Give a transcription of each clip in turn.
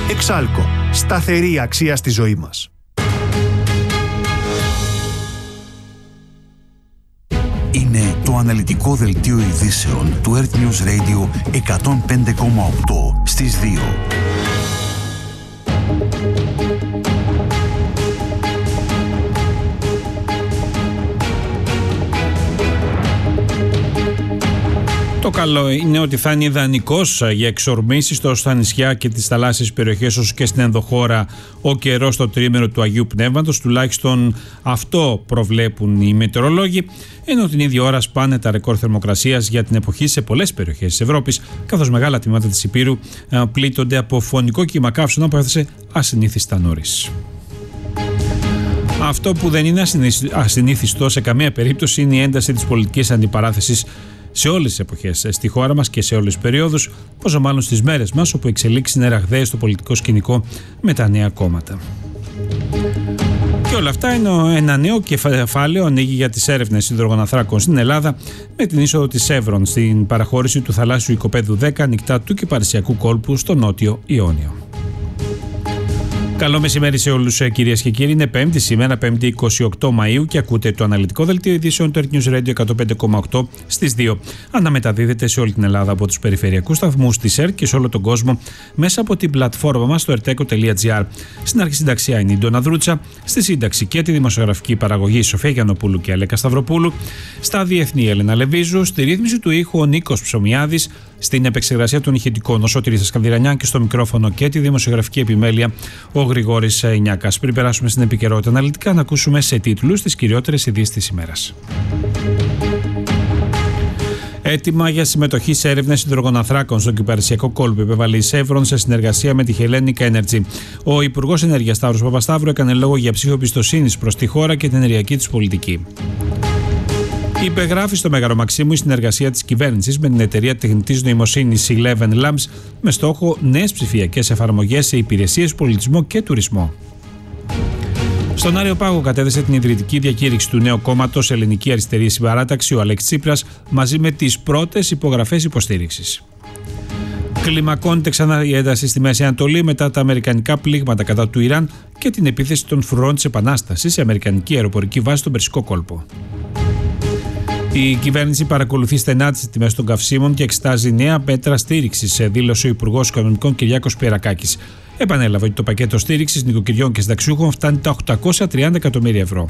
Εξάλκο. Σταθερή αξία στη ζωή μας. Είναι το αναλυτικό δελτίο ειδήσεων του Earth News Radio 105,8 στις 2. Το καλό είναι ότι θα είναι ιδανικός για εξορμήσεις τόσο στα νησιά και τις θαλάσσιες περιοχές όσο και στην ενδοχώρα ο καιρός στο τρίμηνο του Αγίου Πνεύματος. Τουλάχιστον αυτό προβλέπουν οι μετεωρολόγοι, ενώ την ίδια ώρα σπάνε τα ρεκόρ θερμοκρασίας για την εποχή σε πολλές περιοχές της Ευρώπης, καθώς μεγάλα τμήματα της Υπήρου πλήττονται από φωνικό κύμα καύσωνα που έφτασε ασυνήθιστα νωρίς. Αυτό που δεν είναι ασυνήθιστο σε καμία περίπτωση είναι η ένταση της πολιτικής αντιπαράθεσης σε όλες τις εποχές στη χώρα μας και σε όλες τις περιόδους, πόσο μάλλον στις μέρες μας, όπου οι εξελίξεις είναι ραγδαίες στο πολιτικό σκηνικό με τα νέα κόμματα. Και όλα αυτά είναι ένα νέο κεφάλαιο ανοίγει για τις έρευνες υδρογοναθράκων στην Ελλάδα, με την είσοδο της Chevron στην παραχώρηση του θαλάσσιου οικοπαίδου 10 ανοιχτά του Κυπαρισιακού κόλπου στο νότιο Ιόνιο. Καλό μεσημέρι σε όλους, κυρίες και κύριοι. Είναι Πέμπτη σήμερα, 5η 28 Μαΐου, και ακούτε το αναλυτικό δελτίο ειδήσεων του Earth News Radio 105,8 στις 2. Αναμεταδίδεται σε όλη την Ελλάδα από τους περιφερειακούς σταθμούς της ΕΡΤ και σε όλο τον κόσμο μέσα από την πλατφόρμα μας στο erteco.gr. Στην αρχισυνταξία είναι η Ντόνα Δρούτσα, στη σύνταξη και τη δημοσιογραφική παραγωγή Σοφία Γιαννοπούλου και Αλέκα Σταυροπούλου, στα διεθνή Έλενα Λεβίζου, στη ρύθμιση του ήχου ο Νίκος Ψωμιάδης, στην επεξεργασία των ηχητικών ο Σωτήρης Σκανδυρανιάν και στο μικρόφωνο και τη δημοσιογραφική επιμέλεια ο Γρηγόρης Νιάκας. Πριν περάσουμε στην επικαιρότητα αναλυτικά, να ακούσουμε σε τίτλους τις κυριότερες ειδήσεις της ημέρας. Έτοιμα για συμμετοχή σε έρευνες υδρογοναθράκων στον Κυπαρισιακό κόλπο επέβαλε η Chevron σε συνεργασία με τη Hellenic Energy. Ο Υπουργός Ενέργειας Σταύρος Παπασταύρου έκανε λόγο για ψήφο εμπιστοσύνης προς τη χώρα και την ενεργειακή της πολιτική. Υπεγράφει στο Μέγαρο Μαξίμου η συνεργασία της κυβέρνησης με την εταιρεία τεχνητής νοημοσύνης Eleven Labs με στόχο νέες ψηφιακές εφαρμογές σε υπηρεσίες, πολιτισμό και τουρισμό. Στον Άριο Πάγο κατέθεσε την ιδρυτική διακήρυξη του νέου κόμματος Ελληνική Αριστερή Συμπαράταξη ο Αλέξης Τσίπρας μαζί με τις πρώτες υπογραφές υποστήριξης. Κλιμακώνεται ξανά η ένταση στη Μέση Ανατολή μετά τα αμερικανικά πλήγματα κατά του Ιράν και την επίθεση των φρουρών της Επανάστασης σε αμερικανική αεροπορική βάση στον Περσικό κόλπο. Η κυβέρνηση παρακολουθεί στενά τις τιμές των καυσίμων και εξετάζει νέα μέτρα στήριξης, δήλωσε ο Υπουργός Οικονομικών Κυριάκος Πιερακάκης. Επανέλαβε ότι το πακέτο στήριξης νοικοκυριών και συνταξιούχων φτάνει τα 830 εκατομμύρια ευρώ.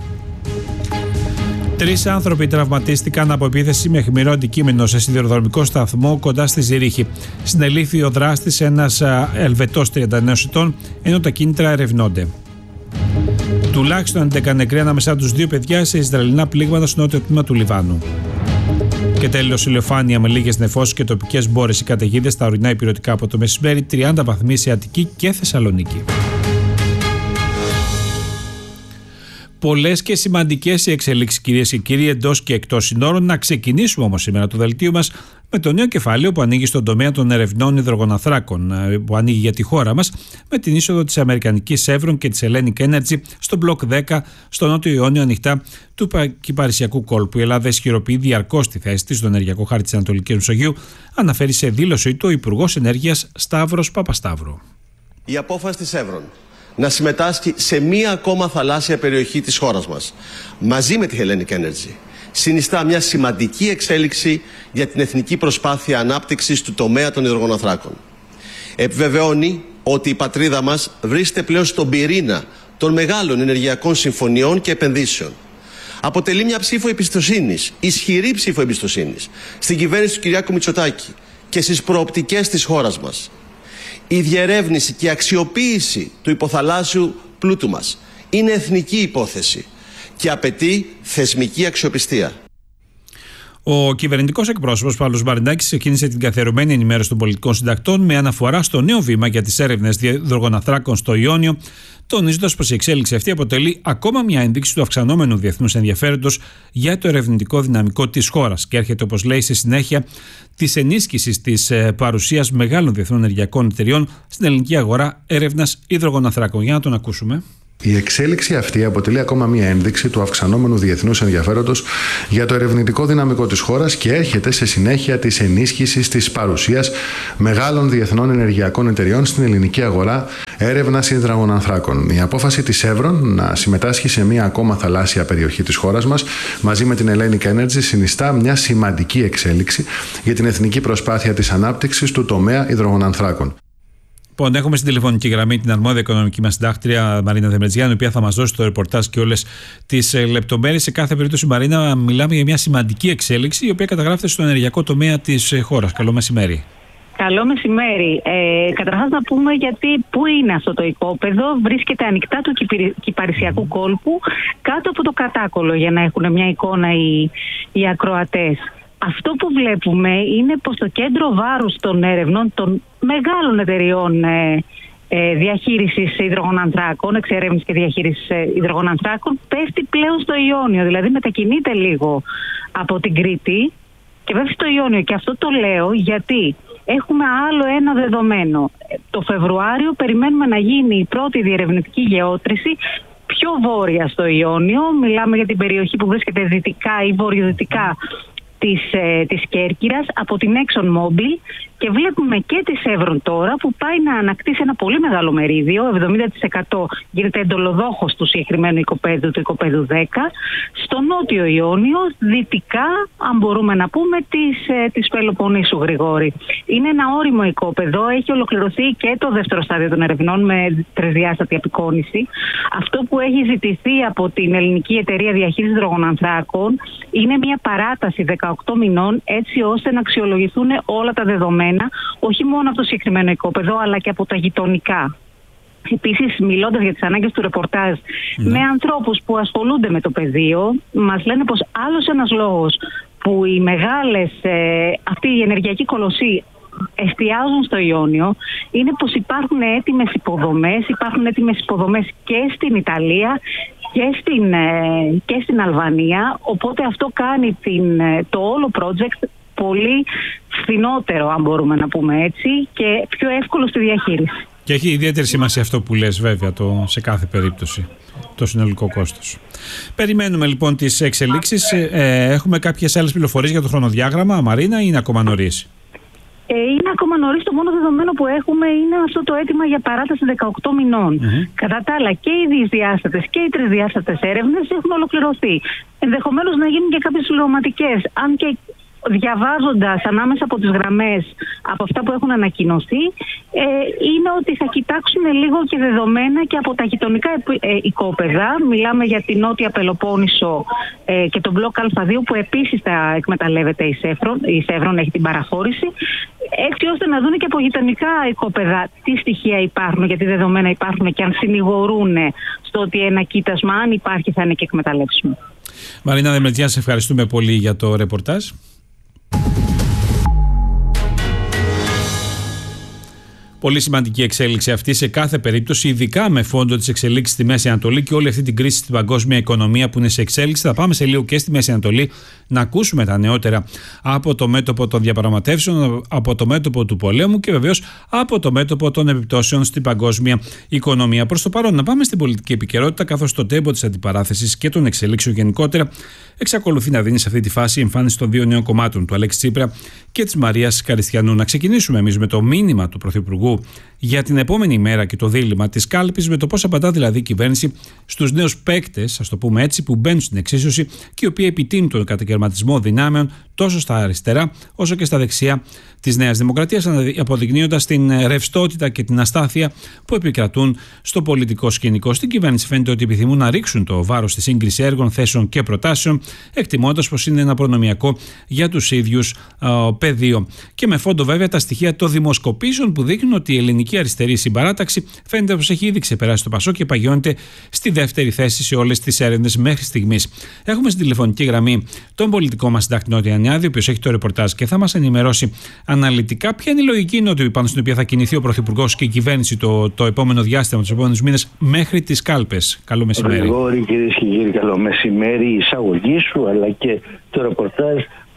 3 άνθρωποι τραυματίστηκαν από επίθεση με αιχμηρό αντικείμενο σε σιδηροδρομικό σταθμό κοντά στη Ζηρίχη. Συνελήφθη ο δράστης, ένας Ελβετός 39 ετών, ενώ τα κίνητρα ερευνώνται. Τουλάχιστον 11 νεκροί ανάμεσά τους 2 παιδιά σε Ισραηλινά πλήγματα στο νότιο τμήμα του Λιβάνου. Και τέλος, ηλιοφάνεια με λίγες νεφώσεις και τοπικές μπόρες ή καταιγίδες στα ορεινά ηπειρωτικά από το μεσημέρι, 30 βαθμοί σε Αττική και Θεσσαλονίκη. Πολλές και σημαντικές οι εξελίξεις, κυρίες και κύριοι, εντός και εκτός συνόρων. Να ξεκινήσουμε όμως σήμερα το δελτίο μας με το νέο κεφάλαιο που ανοίγει στον τομέα των ερευνών υδρογοναθράκων, που ανοίγει για τη χώρα μας με την είσοδο της αμερικανικής Chevron και της Hellenic Energy στο μπλοκ 10 στο νότιο Ιόνιο ανοιχτά του Κυπαρισιακού κόλπου. Η Ελλάδα ισχυροποιεί διαρκώς τη θέση της στο ενεργειακό χάρτη της Ανατολικής Μεσογείου, αναφέρει σε δήλωσή του ο Υπουργός Ενέργειας Σταύρος Παπασταύρου. Η απόφαση της Chevron να συμμετάσχει σε μία ακόμα θαλάσσια περιοχή της χώρας μας μαζί με τη Hellenic Energy συνιστά μια σημαντική εξέλιξη για την εθνική προσπάθεια ανάπτυξης του τομέα των υδρογοναθράκων. Επιβεβαιώνει ότι η πατρίδα μας βρίσκεται πλέον στον πυρήνα των μεγάλων ενεργειακών συμφωνιών και επενδύσεων. Αποτελεί μια ψήφο εμπιστοσύνης, ισχυρή ψήφο εμπιστοσύνης στην κυβέρνηση του Κυριάκου Μητσοτάκη και στις προοπτικές της χώρας μας. Η διερεύνηση και η αξιοποίηση του υποθαλάσσιου πλούτου μας είναι εθνική υπόθεση και απαιτεί θεσμική αξιοπιστία. Ο κυβερνητικός εκπρόσωπος Παύλος Μαρινάκης ξεκίνησε την καθιερωμένη ενημέρωση των πολιτικών συντακτών με αναφορά στο νέο βήμα για τις έρευνες υδρογοναθράκων στο Ιόνιο, τονίζοντας πως η εξέλιξη αυτή αποτελεί ακόμα μια ένδειξη του αυξανόμενου διεθνούς ενδιαφέροντος για το ερευνητικό δυναμικό της χώρας και έρχεται, όπως λέει, στη συνέχεια της ενίσχυσης της παρουσίας μεγάλων διεθνών ενεργειακών εταιριών στην ελληνική αγορά έρευνας υδρογοναθράκων. Για να τον ακούσουμε. Η εξέλιξη αυτή αποτελεί ακόμα μία ένδειξη του αυξανόμενου διεθνούς ενδιαφέροντος για το ερευνητικό δυναμικό της χώρας και έρχεται σε συνέχεια της ενίσχυσης της παρουσίας μεγάλων διεθνών ενεργειακών εταιριών στην ελληνική αγορά έρευνας υδρογονανθράκων. Η απόφαση της Chevron να συμμετάσχει σε μία ακόμα θαλάσσια περιοχή της χώρας μας μαζί με την Hellenic Energy συνιστά μια σημαντική εξέλιξη για την εθνική προσπάθεια της ανάπτυξης του τομέα υδρογονανθράκων. Λοιπόν, έχουμε στην τηλεφωνική γραμμή την αρμόδια οικονομική μας συντάκτρια Μαρίνα Δεμετζιάννη, η οποία θα μας δώσει το ρεπορτάζ και όλες τις λεπτομέρειες. Σε κάθε περίπτωση, Μαρίνα, μιλάμε για μια σημαντική εξέλιξη, η οποία καταγράφεται στο ενεργειακό τομέα της χώρας. Καλό μεσημέρι. Καλό μεσημέρι. Καταρχάς να πούμε γιατί πού είναι αυτό το οικόπεδο. Βρίσκεται ανοιχτά του κυπαρισιακού κόλπου, κάτω από το κατάκολο, για να έχουν μια εικόνα οι ακροατές. Αυτό που βλέπουμε είναι πως το κέντρο βάρους των έρευνων των μεγάλων εταιριών διαχείρισης υδρογονανθράκων, εξερεύνησης και διαχείρισης υδρογονανθράκων, πέφτει πλέον στο Ιόνιο. Δηλαδή μετακινείται λίγο από την Κρήτη και πέφτει στο Ιόνιο. Και αυτό το λέω γιατί έχουμε άλλο ένα δεδομένο. Το Φεβρουάριο περιμένουμε να γίνει η πρώτη διερευνητική γεώτρηση πιο βόρεια στο Ιόνιο. Μιλάμε για την περιοχή που βρίσκεται δυτικά ή βορειοδυτικά της Κέρκυρας από την ExxonMobil, και βλέπουμε και τη Chevron τώρα που πάει να ανακτήσει ένα πολύ μεγάλο μερίδιο, 70% γίνεται εντολοδόχος του συγκεκριμένου οικοπαίδου, του οικοπαίδου 10, στο νότιο Ιόνιο, δυτικά, αν μπορούμε να πούμε, της Πελοποννήσου, Γρηγόρη. Είναι ένα όριμο οικόπεδο, έχει ολοκληρωθεί και το δεύτερο στάδιο των ερευνών με τρισδιάστατη απεικόνηση. Αυτό που έχει ζητηθεί από την Ελληνική Εταιρεία Διαχείρισης Υδρογονανθράκων είναι μια παράταση 18 μηνών, έτσι ώστε να αξιολογηθούν όλα τα δεδομένα, όχι μόνο από το συγκεκριμένο οικόπεδο, αλλά και από τα γειτονικά. Επίσης, μιλώντας για τις ανάγκες του ρεπορτάζ με ανθρώπους που ασχολούνται με το πεδίο, μας λένε πως άλλος ένας λόγος που οι μεγάλες, αυτοί οι ενεργειακοί κολοσσοί εστιάζουν στο Ιόνιο είναι πως υπάρχουν έτοιμες υποδομές και στην Ιταλία και στην Αλβανία, οπότε αυτό κάνει το όλο project πολύ φθηνότερο, αν μπορούμε να πούμε έτσι, και πιο εύκολο στη διαχείριση. Και έχει ιδιαίτερη σημασία αυτό που λες, βέβαια, σε κάθε περίπτωση, το συνολικό κόστος. Περιμένουμε λοιπόν τις εξελίξεις. Έχουμε κάποιες άλλες πληροφορίες για το χρονοδιάγραμμα, Μαρίνα, ή είναι ακόμα νωρίς? Είναι ακόμα νωρίς. Το μόνο δεδομένο που έχουμε είναι αυτό το αίτημα για παράταση 18 μηνών. Κατά τα άλλα, και οι διδιάστατες και οι τρισδιάστατες έρευνες έχουν ολοκληρωθεί. Ενδεχομένως να γίνουν και κάποιες συμπληρωματικές, αν και διαβάζοντας ανάμεσα από τις γραμμές από αυτά που έχουν ανακοινωθεί, είναι ότι θα κοιτάξουν λίγο και δεδομένα και από τα γειτονικά οικόπεδα. Μιλάμε για την Νότια Πελοπόννησο και τον μπλοκ Α2, που επίσης θα εκμεταλλεύεται η Chevron, έχει την παραχώρηση, έτσι ώστε να δουν και από γειτονικά οικόπεδα τι στοιχεία υπάρχουν, γιατί δεδομένα υπάρχουν, και αν συνηγορούν στο ότι ένα κοίτασμα, αν υπάρχει, θα είναι και εκμεταλλεύσιμο. Μαρίνα Δεμετζιάννη, σε ευχαριστούμε πολύ για το ρεπορτάζ. Πολύ σημαντική εξέλιξη αυτή σε κάθε περίπτωση, ειδικά με φόντο τις εξελίξεις στη Μέση Ανατολή και όλη αυτή την κρίση στην παγκόσμια οικονομία που είναι σε εξέλιξη. Θα πάμε σε λίγο και στη Μέση Ανατολή να ακούσουμε τα νεότερα από το μέτωπο των διαπραγματεύσεων, από το μέτωπο του πολέμου και βεβαίως από το μέτωπο των επιπτώσεων στην παγκόσμια οικονομία. Προς το παρόν, να πάμε στην πολιτική επικαιρότητα, καθώς το τέμπο της αντιπαράθεσης και των εξελίξεων γενικότερα εξακολουθεί να δίνει σε αυτή τη φάση η εμφάνιση των δύο νέων κομμάτων, του Αλέξη Τσίπρα και της Μαρίας Καριστιανού. Να ξεκινήσουμε εμείς με το μήνυμα του Πρωθυπουργού για την επόμενη ημέρα και το δίλημμα της κάλπης, με το πώς απαντά δηλαδή η κυβέρνηση στους νέους παίκτες, ας το πούμε έτσι, που μπαίνουν στην εξίσωση και οι οποίοι επιτείνουν τον κατακαιρματισμό δυνάμεων τόσο στα αριστερά όσο και στα δεξιά της Νέας Δημοκρατίας, αποδεικνύοντας την ρευστότητα και την αστάθεια που επικρατούν στο πολιτικό σκηνικό. Στην κυβέρνηση φαίνεται ότι επιθυμούν να ρίξουν το βάρος στη σύγκριση έργων, θέσεων και προτάσεων, εκτιμώντας πως είναι ένα προνομιακό για τους ίδιους πεδίο. Και με φόντο βέβαια τα στοιχεία των δημοσκοπήσεων που δείχνουν ότι η ελληνική αριστερή συμπαράταξη φαίνεται πως έχει ήδη ξεπεράσει το Πασόκ και παγιώνεται στη δεύτερη θέση σε όλες τις έρευνες μέχρι στιγμής. Έχουμε στην τηλεφωνική γραμμή τον πολιτικό μας συντάκτη Νότια Ανιάδη, ο οποίος έχει το ρεπορτάζ και θα μας ενημερώσει αναλυτικά ποια είναι η λογική νότια πάνω στην οποία θα κινηθεί ο Πρωθυπουργός και η κυβέρνηση το επόμενο διάστημα, τους επόμενους μήνες μέχρι τις κάλπες. Καλό μεσημέρι. Γρηγόρη, κυρίες και κύριοι, καλό μεσημέρι. Η εισαγωγή σου αλλά και το ρεπορτάζ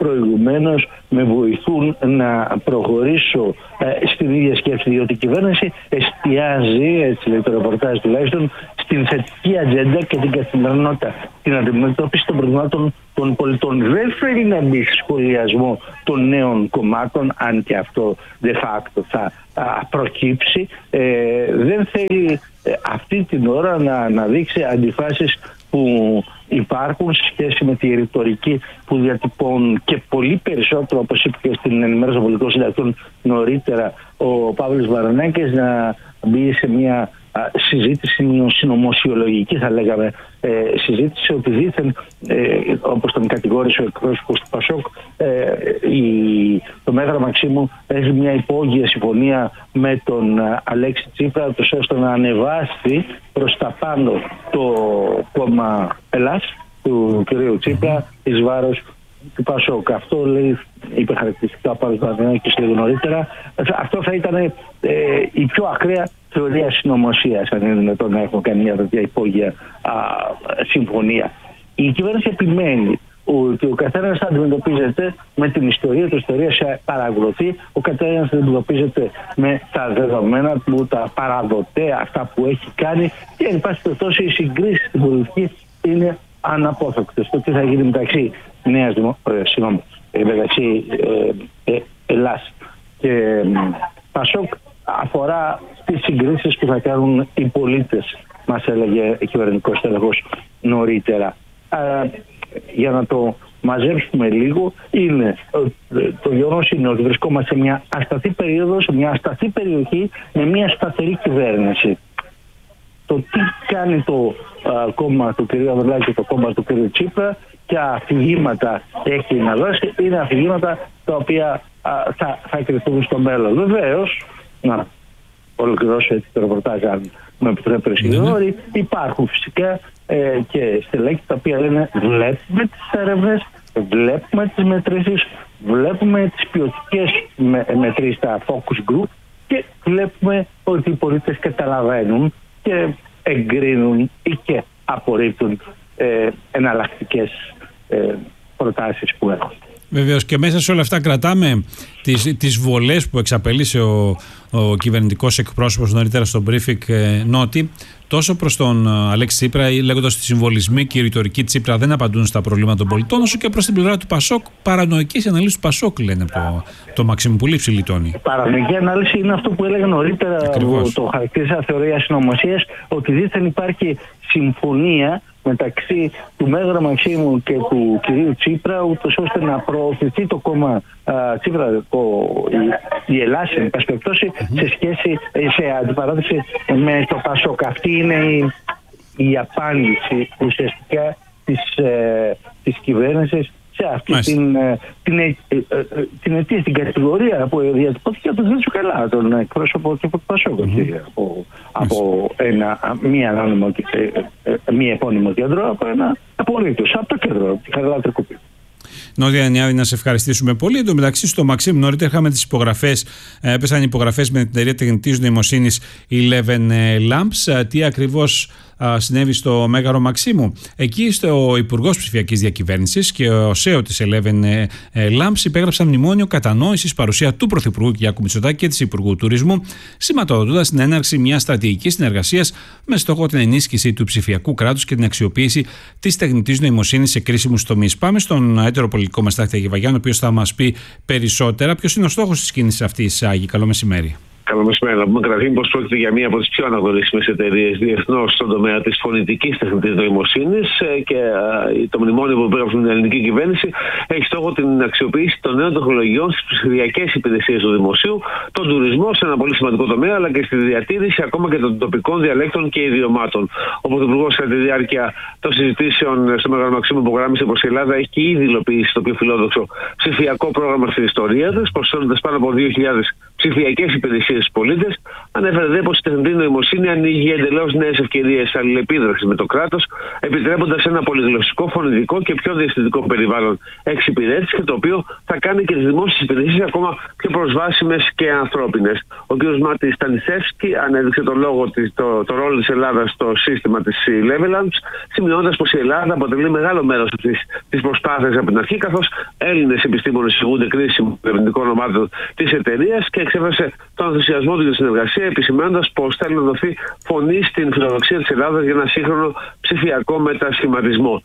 προηγουμένως με βοηθούν να προχωρήσω στην ίδια σκέψη, διότι η κυβέρνηση εστιάζει, έτσι λέει το ρεπορτάζ τουλάχιστον, στην θετική ατζέντα και την καθημερινότητα, την αντιμετώπιση των προβλημάτων των πολιτών. Δεν θέλει να μπει σε σχολιασμό των νέων κομμάτων, αν και αυτό de facto θα προκύψει. Δεν θέλει αυτή την ώρα να δείξει αντιφάσεις που υπάρχουν σε σχέση με τη ρητορική που διατυπώνουν και πολύ περισσότερο, όπως είπε και στην ενημέρωση των πολιτικών συντακτών νωρίτερα ο Παύλος Βαρονάκης, να μπει σε μια συζήτηση συνωμοσιολογική, θα λέγαμε, συζήτηση ότι δήθεν, όπως τον κατηγόρησε ο εκπρόσωπος του ΠΑΣΟΚ, το Μέγαρο Μαξίμου έχει μια υπόγεια συμφωνία με τον Αλέξη Τσίπρα, ώστε να ανεβάσει προς τα πάνω το κόμμα Ελλάς του κ. Τσίπρα εις βάρος του ΠΑΣΟΚ. Αυτό λέει, είπε χαρακτηριστικά από και λίγο νωρίτερα, αυτό θα ήταν η πιο ακραία θεωρία συνωμοσίας, αν είναι δυνατόν να έχουμε κάνει μια τέτοια υπόγεια συμφωνία. Η κυβέρνηση επιμένει ότι ο καθένας θα αντιμετωπίζεται με την ιστορία του, η ιστορία σε παρακολουθεί, ο καθένας θα αντιμετωπίζεται με τα δεδομένα του, τα παραδοτέα, αυτά που έχει κάνει, και εν πάση περιπτώσει οι συγκρίσεις στην πολιτική είναι αναπόφευκτες. Το τι θα γίνει μεταξύ μεταξύ Ελλάς και ΠΑΣΟΚ αφορά τις συγκρίσεις που θα κάνουν οι πολίτες, μας έλεγε ο κυβερνητικός στέλεχος νωρίτερα. Για να το μαζέψουμε λίγο, το γεγονός είναι ότι βρισκόμαστε σε μια ασταθή περίοδο, σε μια ασταθή περιοχή με μια σταθερή κυβέρνηση. Το τι κάνει το κόμμα του κ. Ανδρουλάκη και το κόμμα του κ. Τσίπρα και αφηγήματα έχει να δώσει, είναι αφηγήματα τα οποία θα κρυφθούν στο μέλλον. Βεβαίως, να ολοκληρώσω έτσι το ρεπορτάζ, αν με επιτρέπετε, υπάρχουν φυσικά και στελέχη τα οποία λένε βλέπουμε τις έρευνες, βλέπουμε τις μετρήσεις, βλέπουμε τις ποιοτικές μετρήσεις, τα focus group, και βλέπουμε ότι οι πολίτες καταλαβαίνουν και εγκρίνουν ή και απορρίπτουν εναλλακτικές προτάσεις που έχουν. Βεβαίως, και μέσα σε όλα αυτά κρατάμε τις βολές που εξαπελύσε ο κυβερνητικός εκπρόσωπος νωρίτερα στο briefing Νότι, τόσο προς τον Αλέξη Τσίπρα, λέγοντας ότι οι συμβολισμοί και η ρητορική Τσίπρα δεν απαντούν στα προβλήματα των πολιτών, όσο και προς την πλευρά του ΠΑΣΟΚ, παρανοϊκές αναλύσεις του ΠΑΣΟΚ, λένε το Μαξίμου, πολύ υψηλή τόνη. Η παρανοϊκή ανάλυση είναι αυτό που έλεγα νωρίτερα, το χαρακτήρισα θεωρία συνωμοσίας, ότι δίθεν υπάρχει συμφωνία μεταξύ του Μέγαρο Μαξίμου και του κυρίου Τσίπρα, ούτως ώστε να προωθηθεί το κόμμα Τσίπρα, η Ελλάς, εν πάση περιπτώσει, σε αντιπαράθεση με το ΠΑΣΟΚ. Αυτή είναι η απάντηση ουσιαστικά της κυβέρνησης σε αυτή την κατηγορία που διατυπώθηκε από τον Ζήτσου Καλά, τον εκπρόσωπο του ΠΑΣΟΚ, από μία επώνυμο κέντρο, από ένα απολύτως, από το κέντρο, τη Χαριλάου Τρικούπη. Νότια Νιάδη, να σε ευχαριστήσουμε πολύ. Εν τω μεταξύ, στο Μαξίμ, νωρίτερα είχαμε τις υπογραφές. Έπεσαν υπογραφές με την εταιρεία τεχνητής νοημοσύνης Eleven Labs. Τι ακριβώς συνέβη στο Μέγαρο Μαξίμου? Εκεί ο Υπουργός Ψηφιακής Διακυβέρνησης και ο ΣΕΟ της Eleven Labs υπέγραψαν μνημόνιο κατανόησης παρουσία του Πρωθυπουργού Κυριάκου Μητσοτάκη και της Υπουργού Τουρισμού, σηματοδοτώντας την έναρξη μιας στρατηγικής συνεργασίας με στόχο την ενίσχυση του ψηφιακού κράτους και την αξιοποίηση της τεχνητής νοημοσύνης σε κρίσιμους τομείς. Πάμε στον έτερο πολιτικό μας Στάθη Αγιβαγιάννη, ο οποίος θα μας πει περισσότερα. Ποιος είναι ο στόχος της κίνησης αυτής, Άγη? Καλό μεσημέρι. Καλό μεσημέρι. Να πούμε καταρχήν πως πρόκειται για μία από τις πιο αναγνωρίσιμες εταιρείες διεθνώς στον τομέα της φωνητικής τεχνητής νοημοσύνης, και το μνημόνιο που υπέγραψε την ελληνική κυβέρνηση έχει στόχο την αξιοποίηση των νέων τεχνολογιών στις ψηφιακές υπηρεσίες του δημοσίου, τον τουρισμό σε ένα πολύ σημαντικό τομέα, αλλά και στη διατήρηση ακόμα και των τοπικών διαλέκτων και ιδιωμάτων. Όπως ο Υπουργός κατά τη διάρκεια των συζητήσεων στο Μέγαρο Μαξίμου υπογράμμισε πως η Ελλάδα έχει ήδη υλοποιήσει το πιο φιλόδοξο ψηφιακό πρόγραμμα στην ιστορία της, προσφέροντας πάνω από 2.000 ψηφιακές υπηρεσίες στους πολίτες. Ανέφερε δε πως η τεχνητή νοημοσύνη ανοίγει εντελώς νέες ευκαιρίες αλληλεπίδρασης με το κράτος, επιτρέποντας ένα πολυγλωσσικό, φωνητικό και πιο διαισθητικό περιβάλλον εξυπηρέτησης, και το οποίο θα κάνει και τις δημόσιες υπηρεσίες ακόμα πιο προσβάσιμες και ανθρώπινες. Ο κ. Μάρτιν Στανισεύσκι ανέδειξε το ρόλο της Ελλάδας στο σύστημα της Levelands, σημειώνοντας πως η Ελλάδα αποτελεί μεγάλο μέρος της προσπάθειας από την αρχή, καθώς Έλληνες επιστήμονες ηγούνται κρίσιμων ερευνητικών ομάδων της εταιρείας, και εξέφρασε τον ενθουσιασμό του για τη συνεργασία, επισημαίνοντας πως θέλει να δοθεί φωνή στην φιλοδοξία της Ελλάδας για ένα σύγχρονο ψηφιακό μετασχηματισμό.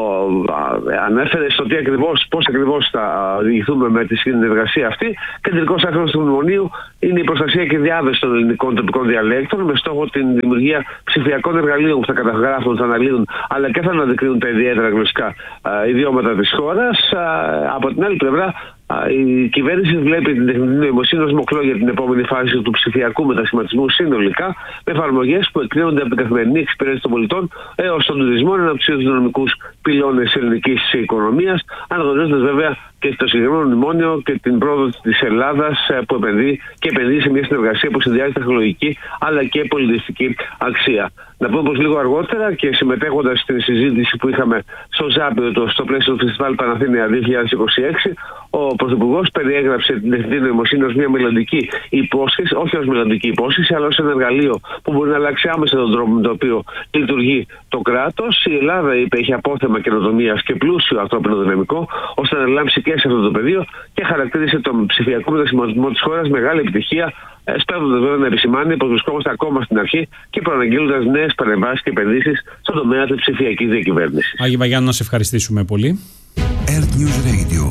Ανέφερε στο πώς ακριβώς θα διηγηθούμε με τη συνεργασία αυτή. Κεντρικός άξονας του μνημονίου είναι η προστασία και διάδοση των ελληνικών τοπικών διαλέκτων, με στόχο την δημιουργία ψηφιακών εργαλείων που θα καταγράφουν, θα αναλύουν, αλλά και θα αναδεικνύουν τα ιδιαίτερα γλωσσικά ιδιώματα της χώρας. Από την άλλη πλευρά, η κυβέρνηση βλέπει την τεχνητή νοημοσύνη ως μοχλό για την επόμενη φάση του ψηφιακού μετασχηματισμού συνολικά, με εφαρμογές που εκκρίνονται από την καθημερινή εξυπηρέτηση των πολιτών έως τον τουρισμό, αναπτύσσοντας τους δυναμικούς πυλώνες της ελληνικής οικονομίας, αναγνωρίζοντας βέβαια και στο συγκεκριμένο μνημόνιο και την πρόοδο της Ελλάδας που επενδύει σε μια συνεργασία που συνδυάζει τεχνολογική αλλά και πολιτιστική αξία. Να πούμε πως λίγο αργότερα, και συμμετέχοντας στην συζήτηση που είχαμε στο Ζάπιο στο πλαίσιο του Φεστιβάλ Παναθήναια 2026, ο Πρωθυπουργός περιέγραψε την τεχνητή νοημοσύνη ως μια μελλοντική υπόσχεση, όχι ως μελλοντική υπόσχεση, αλλά ως ένα εργαλείο που μπορεί να αλλάξει άμεσα τον τρόπο με τον οποίο λειτουργεί το κράτος. Η Ελλάδα, είπε, έχει απόθεμα καινοτομίας και πλούσιο ανθρώπινο δυναμικό, ώστε να λάμψει και σε αυτό το πεδίο, και χαρακτήρισε τον ψηφιακό μετασχηματισμό της χώρας μεγάλη επιτυχία, σπέβδοντας βέβαια να επισημάνει πως βρισκόμαστε ακόμα στην αρχή και προαναγγείλοντας νέες παρεμβάσεις και επενδύσεις στον τομέα της ψηφιακής διακυβέρνησης. Άγιε Βαγιάννου, να σε ευχαριστήσουμε πολύ. Earth News Radio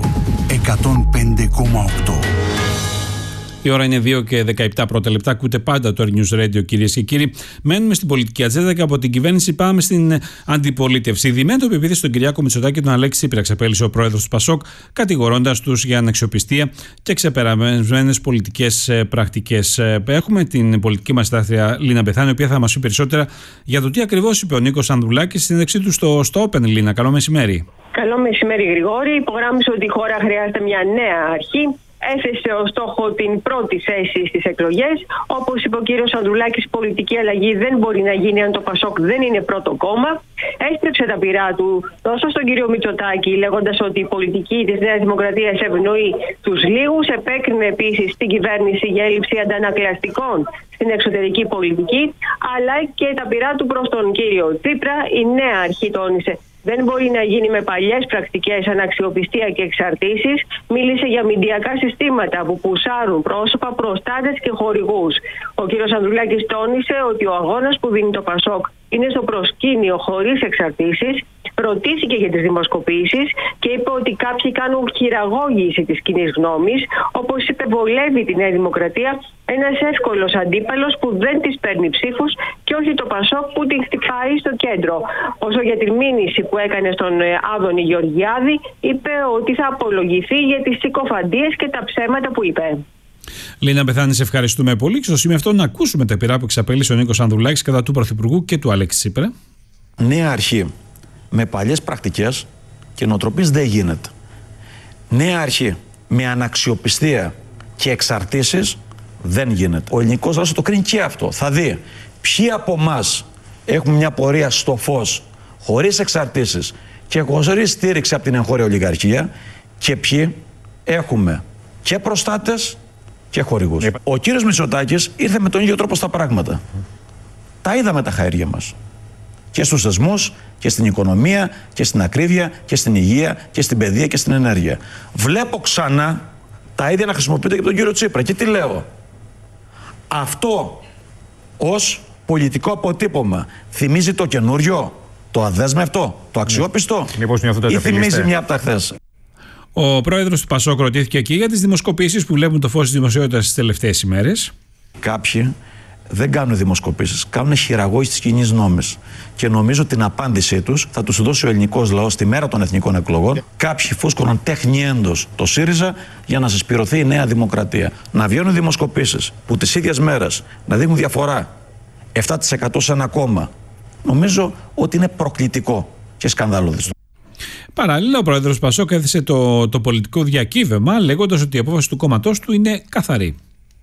105,8. Η ώρα είναι 2 και 17 πρώτα λεπτά. Ακούτε πάντα το Earth News Radio, κυρίες και κύριοι. Μένουμε στην πολιτική ατζέντα και από την κυβέρνηση πάμε στην αντιπολίτευση. Ειδημένο το επίθεση στον Κυριάκο Μητσοτάκη και τον Αλέξη Τσίπρα, ξεπέλυσε ο πρόεδρος του ΠΑΣΟΚ, κατηγορώντας τους για αναξιοπιστία και ξεπεραμένες πολιτικές πρακτικές. Έχουμε την πολιτική μας συντάκτρια Λίνα Μπεθάνη, η οποία θα μας πει περισσότερα για το τι ακριβώς είπε ο Νίκος Ανδρουλάκης στη συνέντευξή του στο Open. Λίνα, καλό μεσημέρι. Καλό μεσημέρι, Γρηγόρη. Υπογράμμισε ότι η χώρα χρειάζεται μια νέα αρχή. Έθεσε ως στόχο την πρώτη θέση στις εκλογές. Όπως είπε ο κύριος Ανδρουλάκης, η πολιτική αλλαγή δεν μπορεί να γίνει αν το ΠΑΣΟΚ δεν είναι πρώτο κόμμα. Έστρεψε τα πειρά του τόσο στον κύριο Μητσοτάκη, λέγοντας ότι η πολιτική της Νέας Δημοκρατίας ευνοεί τους λίγους. Επέκρινε επίσης την κυβέρνηση για έλλειψη αντανακλαστικών στην εξωτερική πολιτική, αλλά και τα πειρά του προς τον κύριο Τσίπρα. Η νέα αρχή, τόνισε, δεν μπορεί να γίνει με παλιές πρακτικές, αναξιοπιστία και εξαρτήσεις. Μίλησε για μηντιακά συστήματα που πουσάρουν πρόσωπα, προστάτες και χορηγούς. Ο κύριος Ανδρουλάκης τόνισε ότι ο αγώνας που δίνει το ΠΑΣΟΚ είναι στο προσκήνιο χωρίς εξαρτήσεις. Ρωτήθηκε για τις δημοσκοπήσεις και είπε ότι κάποιοι κάνουν χειραγώγηση της κοινής γνώμης. Όπως είπε, βολεύει τη Νέα Δημοκρατία ένας εύκολος αντίπαλος που δεν της παίρνει ψήφους και όχι το ΠΑΣΟΚ που την χτυπάει στο κέντρο. Όσο για τη μήνυση που έκανε στον Άδωνη Γεωργιάδη, είπε ότι θα απολογηθεί για τις συκοφαντίες και τα ψέματα που είπε. Λίνα Μπεθάνη, σε ευχαριστούμε πολύ. Και στο σημείο αυτό να ακούσουμε τα πειρά που εξαπέλυσε ο Νίκος Ανδρουλάκης κατά του Πρωθυπουργού και του Αλέξη Τσίπρα. Νέα αρχή με παλιές πρακτικές και νοοτροπίες δεν γίνεται. Νέα αρχή με αναξιοπιστία και εξαρτήσεις δεν γίνεται. Ο ελληνικός λαός το κρίνει και αυτό. Θα δει ποιοι από εμάς έχουμε μια πορεία στο φως, χωρίς εξαρτήσεις και χωρίς στήριξη από την εγχώρια ολιγαρχία, και ποιοι έχουμε και προστάτες και χορηγούς. Ο κύριος Μητσοτάκης ήρθε με τον ίδιο τρόπο στα πράγματα. Τα είδαμε τα χαέρια μας. Και στους θεσμούς και στην οικονομία και στην ακρίβεια και στην υγεία και στην παιδεία και στην ενέργεια. Βλέπω ξανά τα ίδια να χρησιμοποιείται και από τον κύριο Τσίπρα. Και τι λέω? Αυτό ως πολιτικό αποτύπωμα θυμίζει το καινούριο, το αδέσμευτο, το αξιόπιστο, ή θυμίζει μια από τα χθες? Ο πρόεδρος του ΠΑΣΟΚ ρωτήθηκε και για τις δημοσκοπήσεις που βλέπουν το φως της δημοσιότητας τις τελευταίες ημέρες. Κάποιοι δεν κάνουν δημοσκοπήσεις, κάνουν χειραγώγηση της κοινής νόμης. Και νομίζω την απάντησή τους θα τους δώσει ο ελληνικός λαός τη μέρα των εθνικών εκλογών. Κάποιοι φούσκωναν τεχνιέντος το ΣΥΡΙΖΑ για να συσπηρωθεί η Νέα Δημοκρατία. Να βγαίνουν δημοσκοπήσεις που τις ίδιες μέρες να δείχνουν διαφορά 7% σε ένα κόμμα, νομίζω ότι είναι προκλητικό και σκανδαλώδες. Παράλληλα, ο πρόεδρος Πασόκ έθεσε το πολιτικό διακύβευμα, λέγοντας ότι η απόφαση του κόμματός του είναι καθαρή.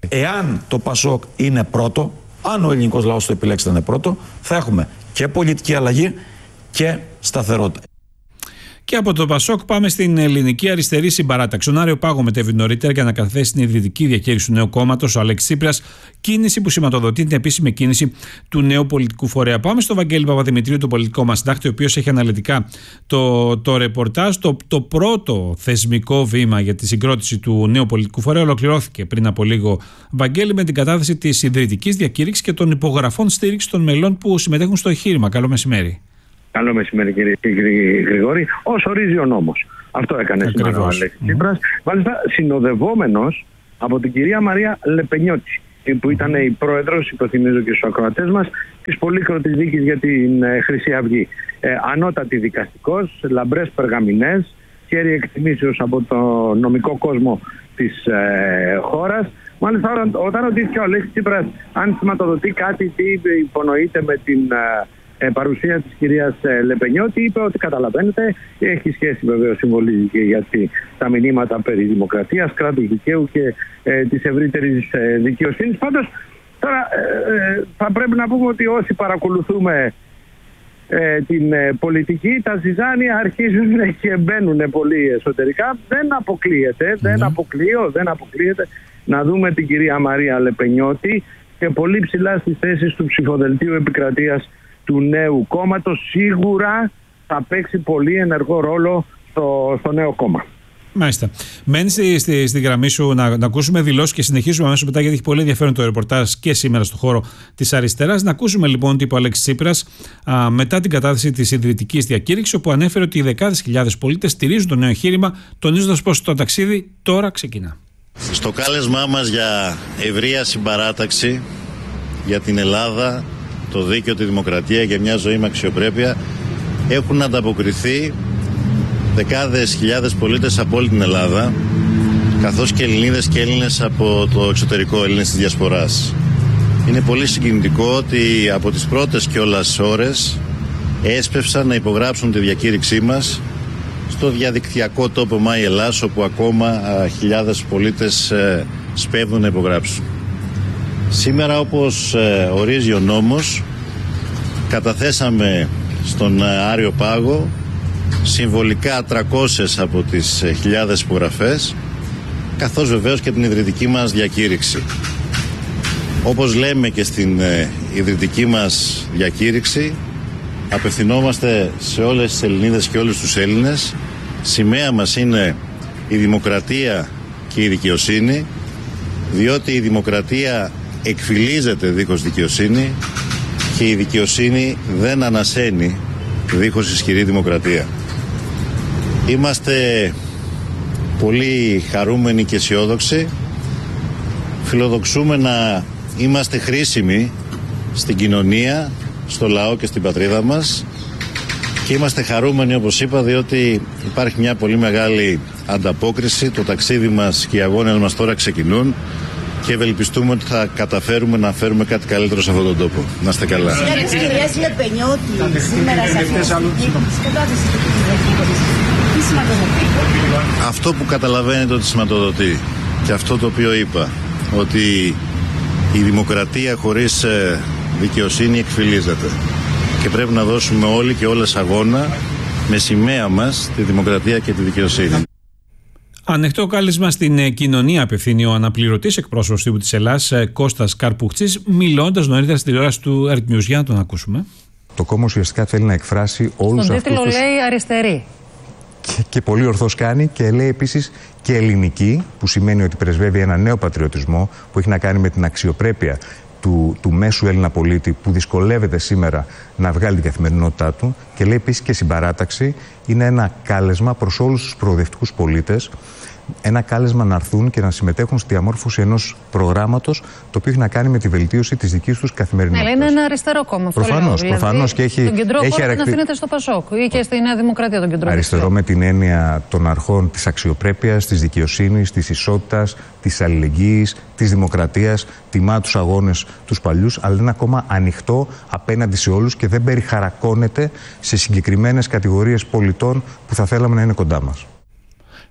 Εάν το ΠΑΣΟΚ είναι πρώτο, αν ο ελληνικός λαός το επιλέξει να είναι πρώτο, θα έχουμε και πολιτική αλλαγή και σταθερότητα. Και από το ΠΑΣΟΚ πάμε στην Ελληνική Αριστερή Συμπαράταξη. Ο Άριο Πάγο μετέβη νωρίτερα για να καταθέσει την ιδρυτική διακήρυξη του νέου κόμματος, ο Αλέξης Τσίπρας, κίνηση που σηματοδοτεί την επίσημη κίνηση του νέου πολιτικού φορέα. Πάμε στο Βαγγέλη Παπαδημητρίου, το πολιτικό μας συντάκτη, ο οποίος έχει αναλυτικά το ρεπορτάζ. Το πρώτο θεσμικό βήμα για τη συγκρότηση του νέου πολιτικού φορέα ολοκληρώθηκε πριν από λίγο, Βαγγέλη, με την κατάθεση της ιδρυτικής διακήρυξης και των υπογραφών στήριξη των μελών που συμμετέχουν στο εγχείρημα. Καλό μεσημέρι. Καλό μεσημέρι, κύριε Γρηγόρη. Όσο ορίζει ο νόμος. Αυτό έκανε σήμερα ο Αλέξης Τσίπρας. Μάλιστα συνοδευόμενος από την κυρία Μαρία Λεπενιώτη, που ήταν η πρόεδρος, υπενθυμίζω και στους ακροατές μας, της πολύκροτης δίκης για την Χρυσή Αυγή. Ανώτατη δικαστικός, λαμπρές περγαμηνές, χέρι εκτιμήσεως από το νομικό κόσμο της χώρας. Μάλιστα, όταν ρωτήθηκε ο Αλέξης Τσίπρας αν σηματοδοτεί κάτι, τι υπονοείται με την παρουσία της κυρίας Λεπενιώτη, είπε ότι καταλαβαίνετε, έχει σχέση βεβαίως, συμβολίζει και γιατί τα μηνύματα περί δημοκρατίας, κράτους δικαίου και της ευρύτερης δικαιοσύνης. Πάντως, τώρα θα πρέπει να πούμε ότι όσοι παρακολουθούμε την πολιτική, τα ζυζάνια αρχίζουν και μπαίνουν πολύ εσωτερικά. Δεν αποκλείεται να δούμε την κυρία Μαρία Λεπενιώτη και πολύ ψηλά στις θέσεις του ψηφοδελτίου επικρατείας του νέου κόμματος. Σίγουρα θα παίξει πολύ ενεργό ρόλο στο νέο κόμμα. Μάλιστα. Μένεις στη γραμμή σου να ακούσουμε δηλώσεις και συνεχίσουμε αμέσως μετά, γιατί έχει πολύ ενδιαφέρον το ρεπορτάζ και σήμερα στο χώρο της αριστεράς. Να ακούσουμε λοιπόν τι είπε ο Αλέξης Τσίπρας μετά την κατάθεση της ιδρυτικής διακήρυξης, όπου ανέφερε ότι οι δεκάδες χιλιάδες πολίτες στηρίζουν το νέο εγχείρημα, τονίζοντας πως το ταξίδι τώρα ξεκινά. Στο κάλεσμά μας για ευρεία συμπαράταξη για την Ελλάδα, το δίκαιο, τη δημοκρατία και μια ζωή με αξιοπρέπεια, έχουν ανταποκριθεί δεκάδες χιλιάδες πολίτες από όλη την Ελλάδα, καθώς και Ελληνίδες και Έλληνες από το εξωτερικό, Έλληνες της Διασποράς. Είναι πολύ συγκινητικό ότι από τις πρώτες κιόλας ώρες έσπευσαν να υπογράψουν τη διακήρυξή μας στο διαδικτυακό τόπο My Ελλάς, όπου ακόμα χιλιάδες πολίτες σπέβδουν να υπογράψουν. Σήμερα, όπως ορίζει ο νόμος, καταθέσαμε στον Άριο Πάγο συμβολικά 300 από τις χιλιάδες υπογραφές, καθώς βεβαίως και την ιδρυτική μας διακήρυξη. Όπως λέμε και στην ιδρυτική μας διακήρυξη, απευθυνόμαστε σε όλες τις Ελληνίδες και όλους τους Έλληνες. Σημαία μας είναι η δημοκρατία και η δικαιοσύνη, διότι η δημοκρατία εκφυλίζεται δίχως δικαιοσύνη και η δικαιοσύνη δεν ανασένει δίχως ισχυρή δημοκρατία. Είμαστε πολύ χαρούμενοι και αισιόδοξοι. Φιλοδοξούμε να είμαστε χρήσιμοι στην κοινωνία, στο λαό και στην πατρίδα μας, και είμαστε χαρούμενοι, όπως είπα, διότι υπάρχει μια πολύ μεγάλη ανταπόκριση. Το ταξίδι μας και οι αγώνες μας τώρα ξεκινούν και ευελπιστούμε ότι θα καταφέρουμε να φέρουμε κάτι καλύτερο σε αυτόν τον τόπο. Να είστε καλά. Κυρίας Λεπενιώτη, σήμερα σε αυτή τι σηματοδοτεί? Αυτό που καταλαβαίνετε ότι σηματοδοτεί και αυτό το οποίο είπα, ότι η δημοκρατία χωρίς δικαιοσύνη εκφυλίζεται και πρέπει να δώσουμε όλοι και όλες αγώνα με σημαία μας τη δημοκρατία και τη δικαιοσύνη. Ανοιχτό κάλεσμα στην κοινωνία απευθύνει ο αναπληρωτής εκπρόσωπος τύπου της Ελλάς, Κώστας Καρπουχτσής, μιλώντας νωρίτερα στη τηλεόραση του Earth News. Για να τον ακούσουμε. Το κόμμα ουσιαστικά θέλει να εκφράσει όλους αυτούς. Στον τίτλο λέει αριστερή. Και πολύ ορθώς κάνει, και λέει επίσης και ελληνική, που σημαίνει ότι πρεσβεύει ένα νέο πατριωτισμό που έχει να κάνει με την αξιοπρέπεια του μέσου Έλληνα πολίτη, που δυσκολεύεται σήμερα να βγάλει την καθημερινότητά του, και λέει επίσης και συμπαράταξη. Είναι ένα κάλεσμα προς όλους τους προοδευτικούς πολίτες, ένα κάλεσμα να έρθουν και να συμμετέχουν στη διαμόρφωση ενός προγράμματος το οποίο έχει να κάνει με τη βελτίωση της δικής τους καθημερινότητας. Ναι, είναι ένα αριστερό κόμμα. Προφανώς. Και έχει, τον κεντρό χώρο να αφήνεται στο ΠΑΣΟΚ ή και στη Νέα Δημοκρατία τον κεντρό. Αριστερό με την έννοια των αρχών της αξιοπρέπειας, της δικαιοσύνης, της ισότητας, της αλληλεγγύης, της δημοκρατίας, τιμά τους αγώνες τους παλιούς, αλλά είναι ένα κόμμα ανοιχτό απέναντι σε όλους και δεν περιχαρακώνεται σε συγκεκριμένες κατηγορίες πολιτών που θα θέλαμε να είναι κοντά μας.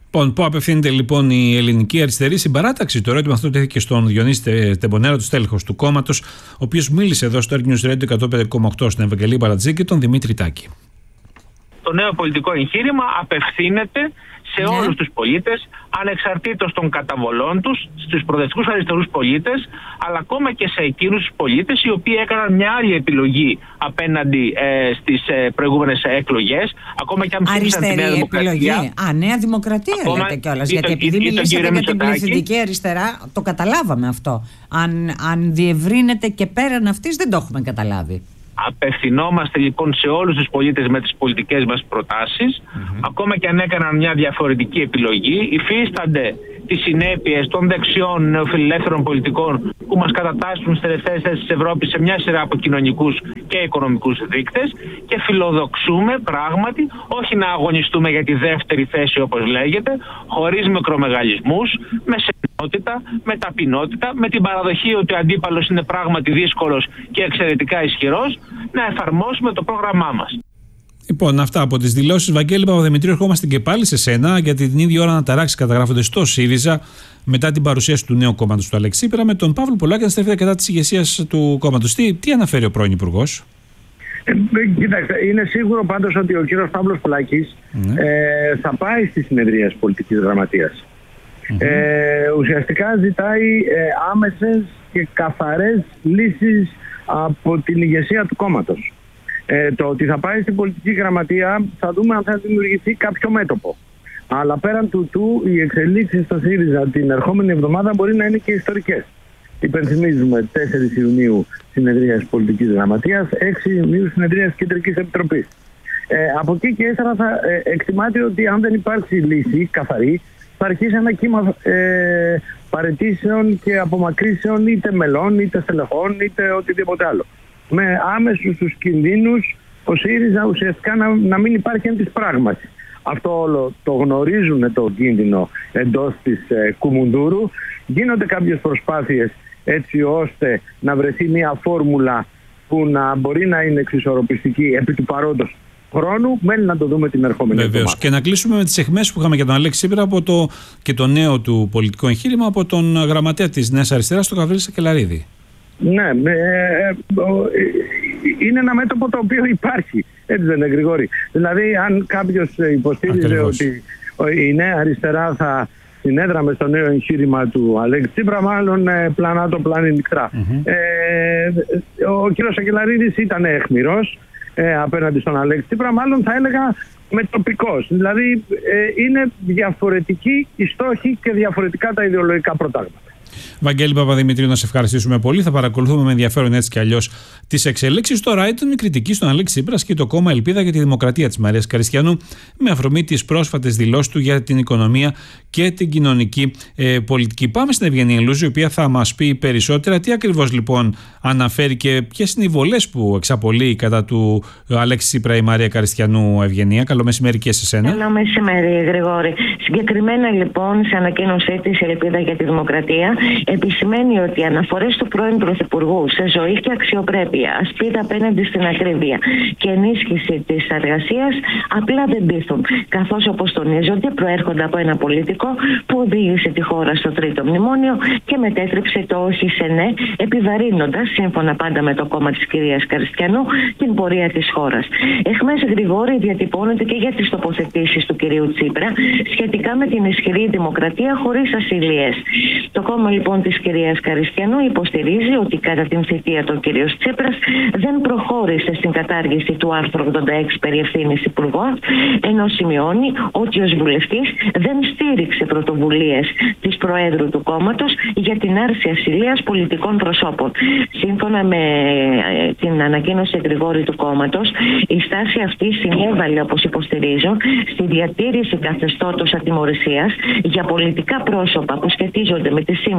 Πού απευθύνεται λοιπόν η ελληνική αριστερή συμπαράταξη? Το ερώτημα αυτό τέθηκε στον Διονύση Τεμπονέρα, του στέλεχος του κόμματος, ο οποίος μίλησε εδώ στο News Radio 105,8 στην Ευαγγελία Μπαρατζή και τον Δημήτρη Τάκη. Το νέο πολιτικό εγχείρημα απευθύνεται σε όλους τους πολίτες, ανεξαρτήτως των καταβολών τους, στους προοδευτικούς αριστερούς πολίτες, αλλά ακόμα και σε εκείνους τους πολίτες οι οποίοι έκαναν μια άλλη επιλογή απέναντι στις προηγούμενες εκλογές, ακόμα και αν ψήφισαν τη Νέα Δημοκρατία. Επιλογή. Νέα Δημοκρατία λέτε κιόλας, γιατί επειδή μιλήσατε για την πληθυντική αριστερά, το καταλάβαμε αυτό. Αν διευρύνεται και πέραν αυτής, δεν το έχουμε καταλάβει. Απευθυνόμαστε λοιπόν σε όλους τους πολίτες με τις πολιτικές μας προτάσεις, ακόμα και αν έκαναν μια διαφορετική επιλογή, υφίστανται τις συνέπειες των δεξιών νεοφιλελεύθερων πολιτικών που μας κατατάσσουν στις τελευταίες θέσεις της Ευρώπης σε μια σειρά από κοινωνικούς και οικονομικούς δείκτες, και φιλοδοξούμε πράγματι όχι να αγωνιστούμε για τη δεύτερη θέση όπως λέγεται, χωρίς μικρομεγαλισμούς, με σεμνότητα, με ταπεινότητα, με την παραδοχή ότι ο αντίπαλος είναι πράγματι δύσκολος και εξαιρετικά ισχυρός, να εφαρμόσουμε το πρόγραμμά μας. Λοιπόν, αυτά από τις δηλώσεις. Βαγγέλη Παπαδημητρίου, ερχόμαστε και πάλι σε σένα, γιατί την ίδια ώρα αναταράξεις καταγράφονται στο ΣΥΡΙΖΑ μετά την παρουσίαση του νέου κόμματος του Αλέξη Τσίπρα, με τον Παύλο Πολάκη να στρέφεται κατά της ηγεσίας του κόμματος. Τι αναφέρει ο πρώην υπουργός? Κοιτάξτε, είναι σίγουρο πάντως ότι ο κύριος Παύλος Πολάκης θα πάει στη συνεδρία πολιτικής γραμματείας. Ουσιαστικά ζητάει άμεσες και καθαρές λύσεις από την ηγεσία του κόμματος. Το ότι θα πάει στην πολιτική γραμματεία θα δούμε αν θα δημιουργηθεί κάποιο μέτωπο. Αλλά πέραν τούτου, οι εξελίξεις στο ΣΥΡΙΖΑ την ερχόμενη εβδομάδα μπορεί να είναι και ιστορικές. Υπενθυμίζουμε 4 Ιουνίου συνεδρίας πολιτικής γραμματείας, 6 Ιουνίου συνεδρίας Κεντρικής Επιτροπής. Από εκεί και ύστερα θα εκτιμάται ότι αν δεν υπάρξει λύση καθαρή, θα αρχίσει ένα κύμα παραιτήσεων και απομακρύσεων είτε μελών, είτε στελεχών, είτε οτιδήποτε άλλο. Με άμεσους τους κινδύνους ο ΣΥΡΙΖΑ ουσιαστικά να μην υπάρχει εν της πράγματι. Αυτό όλο το γνωρίζουν το κίνδυνο εντός της Κουμουνδούρου. Γίνονται κάποιες προσπάθειες έτσι ώστε να βρεθεί μια φόρμουλα που να μπορεί να είναι εξισορροπιστική επί του παρόντος χρόνου. Μένει να το δούμε την ερχόμενη εβδομάδα. Και να κλείσουμε με τις αιχμές που είχαμε για τον Αλέξη Τσίπρα και το νέο του πολιτικό εγχείρημα από τον γραμματέα της Νέας Αριστεράς, τον Γαβρίλη Σακελαρίδη. Ναι, είναι ένα μέτωπο το οποίο υπάρχει. Έτσι δεν είναι, Γρηγόρη? Δηλαδή, αν κάποιος υποστήριζε ότι η Νέα Αριστερά θα συνέδραμε στο νέο εγχείρημα του Αλέξη Τσίπρα, μάλλον πλανά το πλάνη νυχτρά. Ο κ. Σακελαρίδης ήταν αιχμηρός απέναντι στον Αλέξη Τσίπρα, μάλλον θα έλεγα μετοπικός. Δηλαδή, είναι διαφορετικοί οι στόχοι και διαφορετικά τα ιδεολογικά προτάγματα. Βαγγέλη Παπαδημητρίου, να σε ευχαριστήσουμε πολύ. Θα παρακολουθούμε με ενδιαφέρον έτσι κι αλλιώς τις εξελίξεις. Τώρα ήταν η κριτική στον Αλέξη Τσίπρα και το κόμμα Ελπίδα για τη Δημοκρατία της Μαρίας Καριστιανού, με αφορμή τις πρόσφατες δηλώσεις του για την οικονομία και την κοινωνική πολιτική. Πάμε στην Ευγενία Ηλούζη, η οποία θα μας πει περισσότερα. Τι ακριβώς λοιπόν αναφέρει και ποιες είναι οι βολές που εξαπολύει κατά του Αλέξη Τσίπρα η Μαρία Καριστιανού. Ευγενία, καλό μεσημέρι και σε σένα. Καλό μεσημέρι, Γρηγόρη. Συγκεκριμένα λοιπόν, σε ανακοίνωσή της Ελπίδα για τη Δημοκρατία, επισημαίνει ότι οι αναφορές του πρώην Πρωθυπουργού σε ζωή και αξιοπρέπεια, ασπίδα απέναντι στην ακρίβεια και ενίσχυση της εργασίας απλά δεν πείθουν. Καθώς, όπως τονίζονται, προέρχονται από ένα πολιτικό που οδήγησε τη χώρα στο τρίτο μνημόνιο και μετέτρεψε το όχι σε ναι, επιβαρύνοντας, σύμφωνα πάντα με το κόμμα της κυρίας Καριστιανού, την πορεία της χώρας. Εχμές, Γρηγόρη, διατυπώνεται και για τις τοποθετήσεις του κυρίου Τσίπρα σχετικά με την ισχυρή δημοκρατία χωρίς ασυλίες. Το κόμμα λοιπόν της κυρίας Καριστιανού υποστηρίζει ότι κατά την θητεία του κυρίου Τσίπρας δεν προχώρησε στην κατάργηση του άρθρου 86 περί ευθύνης υπουργών, ενώ σημειώνει ότι ως βουλευτής δεν στήριξε πρωτοβουλίες της Προέδρου του κόμματος για την άρση ασυλίας πολιτικών προσώπων. Σύμφωνα με την ανακοίνωση, Γρηγόρη, του κόμματος, η στάση αυτή συνέβαλε, όπως υποστηρίζουν, στη διατήρηση καθεστώτος ατιμωρησίας για πολιτικά πρόσωπα που σχετίζονται με τη σύμβαση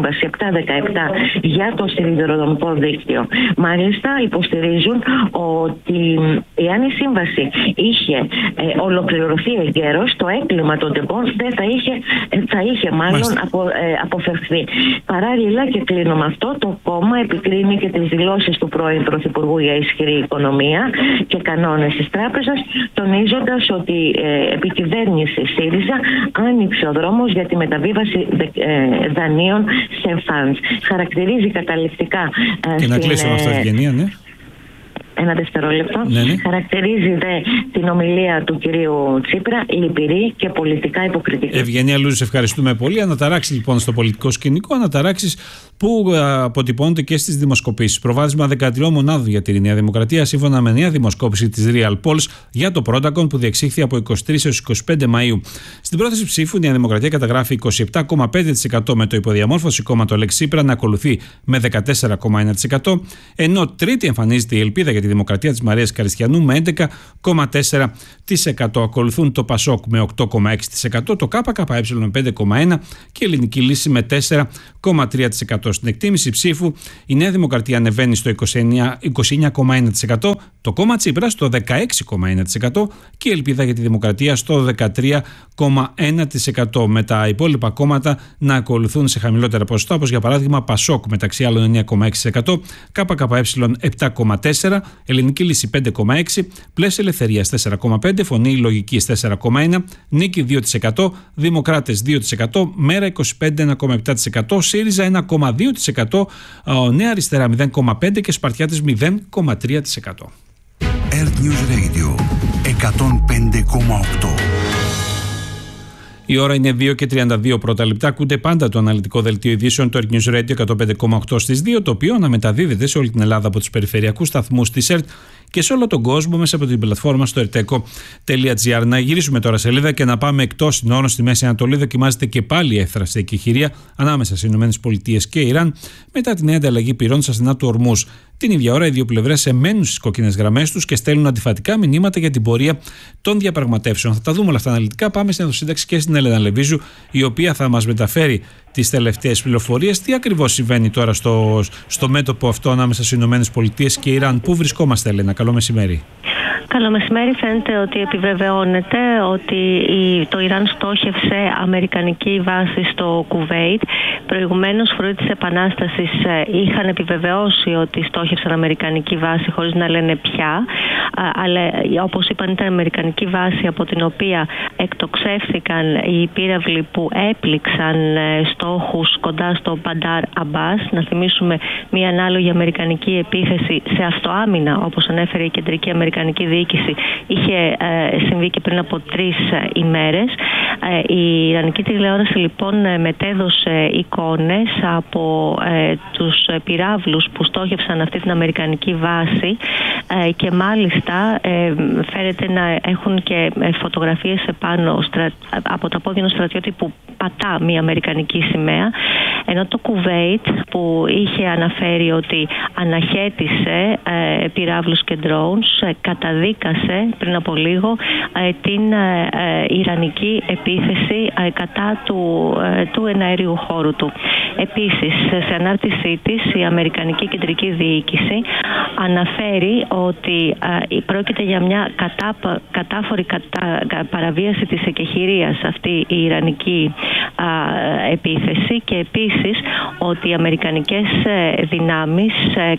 σύμβαση 717 για το σιδηροδρομικό δίκτυο. Μάλιστα υποστηρίζουν ότι εάν η σύμβαση είχε ολοκληρωθεί εγκαίρως, το έγκλημα των τεμπών δεν θα είχε μάλλον αποφευθεί. Παράλληλα, και κλείνω με αυτό, το κόμμα επικρίνει και τις δηλώσεις του πρώην Πρωθυπουργού για ισχυρή οικονομία και κανόνες της τράπεζας, τονίζοντας ότι επί κυβέρνηση ΣΥΡΙΖΑ άνοιξε ο δρόμος για τη μεταβίβαση δανείων σε funds. Χαρακτηρίζει καταληκτικά. Και να κλείσουμε αυτό, Ευγενία, ναι. Ένα δευτερόλεπτο. Ναι. Χαρακτηρίζει την ομιλία του κυρίου Τσίπρα λυπηρή και πολιτικά υποκριτική. Ευγενία Λούζη, σε ευχαριστούμε πολύ. Αναταράξεις λοιπόν στο πολιτικό σκηνικό, αναταράξεις που αποτυπώνονται και στις δημοσκοπήσεις. Προβάδισμα 13 μονάδων για τη Νέα Δημοκρατία, σύμφωνα με νέα δημοσκόπηση της Real Polls για το Protacon που διεξήχθη από 23 έως 25 Μαΐου. Στην πρόθεση ψήφου, η Νέα Δημοκρατία καταγράφει 27,5%, με το υποδιαμόρφωση κόμμα το Λέξη Τσίπρα να ακολουθεί με 14,1%, ενώ τρίτη εμφανίζεται η ελπίδα για τη Δημοκρατία της Μαρίας Καριστιανού με 11,4%. Ακολουθούν το Πασόκ με 8,6%, το ΚΚΕ με 5,1% και η Ελληνική Λύση με 4,3%. Στην εκτίμηση ψήφου, η Νέα Δημοκρατία ανεβαίνει στο 29,1%, το κόμμα Τσίπρα στο 16,1% και η Ελπίδα για τη Δημοκρατία στο 13,1%. Με τα υπόλοιπα κόμματα να ακολουθούν σε χαμηλότερα ποσοστά, όπως για παράδειγμα Πασόκ μεταξύ άλλων 9,6%, ΚΚΕ 7,4%, Ελληνική Λύση 5,6%, Πλαίσιο Ελευθερίας 4,5%, Φωνή Λογικής 4,1%, Νίκη 2%, Δημοκράτες 2%, Μέρα 25 1,7%, ΣΥΡΙΖΑ 1,2%, Νέα Αριστερά 0,5% και Σπαρτιάτες 0,3%. Earth News Radio 105,8. Η ώρα είναι 2 και 32 πρώτα λεπτά. Ακούτε πάντα το αναλυτικό δελτίο ειδήσεων του Earth News Radio 105,8 στις 2, το οποίο αναμεταδίδεται σε όλη την Ελλάδα από τους περιφερειακούς σταθμούς της ΕΡΤ και σε όλο τον κόσμο μέσα από την πλατφόρμα στο erteco.gr. Να γυρίσουμε τώρα σελίδα και να πάμε εκτός συνόρων στη Μέση Ανατολή. Δοκιμάζεται και πάλι η έφθραση εκεχηρία ανάμεσα στις ΗΠΑ και Ιράν μετά την νέα ανταλλαγή πυρών στα στενά του Ορμούζ. Την ίδια ώρα, οι δύο πλευρές εμένουν στις κόκκινες γραμμές τους και στέλνουν αντιφατικά μηνύματα για την πορεία των διαπραγματεύσεων. Θα τα δούμε όλα αυτά αναλυτικά. Πάμε στην ενδοσύνταξη και στην Έλενα Λεβίζου, η οποία θα μας μεταφέρει τις τελευταίες πληροφορίες. Τι ακριβώς συμβαίνει τώρα στο μέτωπο αυτό ανάμεσα στις ΗΠΑ και Ιράν? Πού βρισκόμαστε, Έλενα? Καλό μεσημέρι. Καλό μεσημέρι. Φαίνεται ότι επιβεβαιώνεται ότι το Ιράν στόχευσε αμερικανική βάση στο Κουβέιτ. Προηγουμένως, φρούτη της Επανάστασης, είχαν επιβεβαιώσει ότι στόχευσαν αμερικανική βάση χωρίς να λένε ποια. Αλλά όπως είπαν, ήταν αμερικανική βάση από την οποία εκτοξεύθηκαν οι πύραυλοι που έπληξαν στόχους κοντά στο Μπαντάρ Αμπάς. Να θυμίσουμε μια ανάλογη αμερικανική επίθεση σε αυτοάμυνα, όπως ανέφερε η Κεντρική Αμερικανική Διοίκηση, είχε συμβεί και πριν από 3 ημέρες. Η Ιρανική τηλεόραση λοιπόν μετέδωσε εικόνες από τους πυράβλους που στόχευσαν αυτή την αμερικανική βάση και μάλιστα φαίνεται να έχουν και φωτογραφίες επάνω από τα πόδια ενός στρατιώτη που πατά μια αμερικανική σημαία, ενώ το Κουβέιτ που είχε αναφέρει ότι αναχέτησε πυράβλους και drones καταδίκασε πριν από λίγο την ιρανική επίθεση κατά του εναέριου χώρου του. Επίσης, σε ανάρτησή της, η Αμερικανική Κεντρική Διοίκηση αναφέρει ότι πρόκειται για μια κατάφορη παραβίαση της εκεχηρίας αυτή η ιρανική επίθεση και επίσης ότι οι αμερικανικές δυνάμεις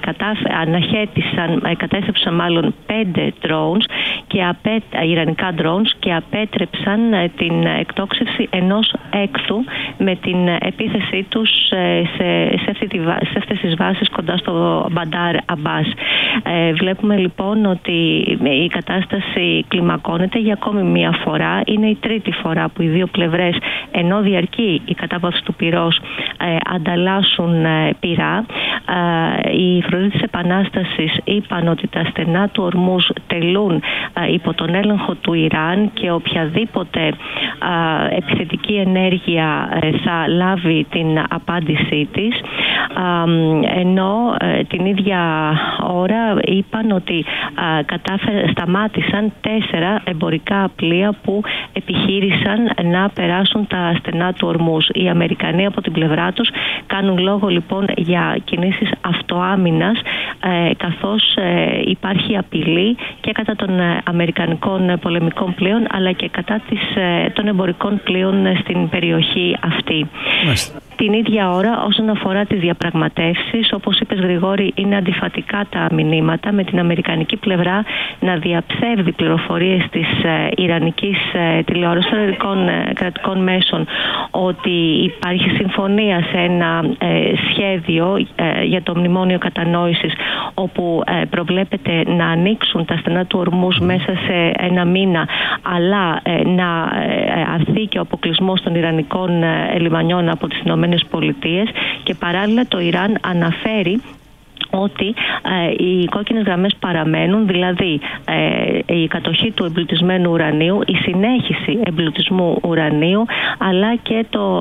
κατέστρεψαν μάλλον 5 drones ιρανικά drones και απέτρεψαν την εκτόξευση ενός έκθου με την επίθεσή τους σε αυτές τις βάσεις κοντά στο Μπαντάρ Αμπάς. Βλέπουμε λοιπόν ότι η κατάσταση κλιμακώνεται για ακόμη μία φορά. Είναι η τρίτη φορά που οι δύο πλευρές, ενώ διαρκεί η κατάβαση του πυρός, ανταλλάσσουν πυρά. Οι φρουροί της Επανάστασης είπαν ότι τα στενά του Ορμούζ τελούν υπό τον έλεγχο του Ιράν και οποιαδήποτε επιθετική ενέργεια θα λάβει την απάντησή της, ενώ την ίδια ώρα είπαν ότι σταμάτησαν 4 εμπορικά πλοία που επιχείρησαν να περάσουν τα στενά του Ορμούζ. Οι Αμερικανοί από την πλευρά τους κάνουν λόγο λοιπόν για κινήσεις αυτοάμυνας, καθώς υπάρχει απειλή και κατά των αμερικανικών πολεμικών πλοίων αλλά και κατά των εμπορικών πλοίων στην περιοχή αυτή. Την ίδια ώρα, όσον αφορά τις διαπραγματεύσεις, όπως είπες Γρηγόρη, είναι αντιφατικά τα μηνύματα, με την αμερικανική πλευρά να διαψεύδει πληροφορίες της ιρανικής τηλεόρασης των κρατικών μέσων ότι υπάρχει συμφωνία σε ένα σχέδιο για το μνημόνιο κατανόησης, όπου προβλέπεται να ανοίξουν τα στενά του Ορμούζ μέσα σε ένα μήνα, αλλά να αρθεί και ο αποκλεισμός των ιρανικών λιμανιών από τις Ηνωμένες Πολιτείες, και παράλληλα το Ιράν αναφέρει ότι οι κόκκινες γραμμές παραμένουν, δηλαδή η κατοχή του εμπλουτισμένου ουρανίου, η συνέχιση εμπλουτισμού ουρανίου, αλλά και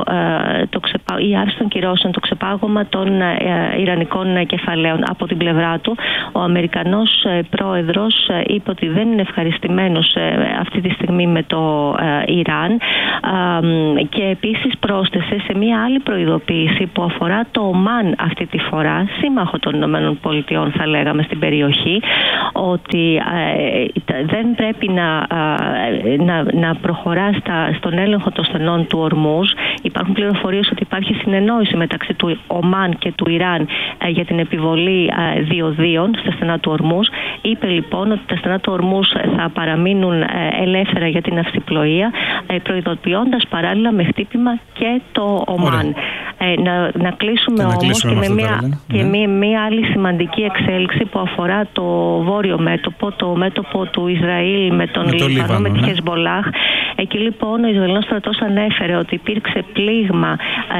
η άρση των κυρώσεων, το ξεπάγωμα των ιρανικών κεφαλαίων. Από την πλευρά του, ο Αμερικανός πρόεδρος είπε ότι δεν είναι ευχαριστημένος αυτή τη στιγμή με το Ιράν, και επίσης πρόσθεσε σε μία άλλη προειδοποίηση που αφορά το Ομάν αυτή τη φορά, σύμμαχο των ΗΠΑ θα λέγαμε στην περιοχή, ότι δεν πρέπει να προχωρά στον έλεγχο των στενών του Ορμούζ. Υπάρχουν πληροφορίες ότι υπάρχει συνεννόηση μεταξύ του Ομάν και του Ιράν για την επιβολή διοδίων στα στενά του Ορμούζ. Είπε λοιπόν ότι τα στενά του Ορμούζ θα παραμείνουν ελεύθερα για την αυσιπλοεία, προειδοποιώντας παράλληλα με και το Ομάν. Να κλείσουμε όμως και με μία άλλη σημαντική εξέλιξη που αφορά το βόρειο μέτωπο, το μέτωπο του Ισραήλ με τον Λίβανο, με τη Χεσμολάχ. Εκεί λοιπόν ο Ισραηλινός στρατός ανέφερε ότι υπήρξε πλήγμα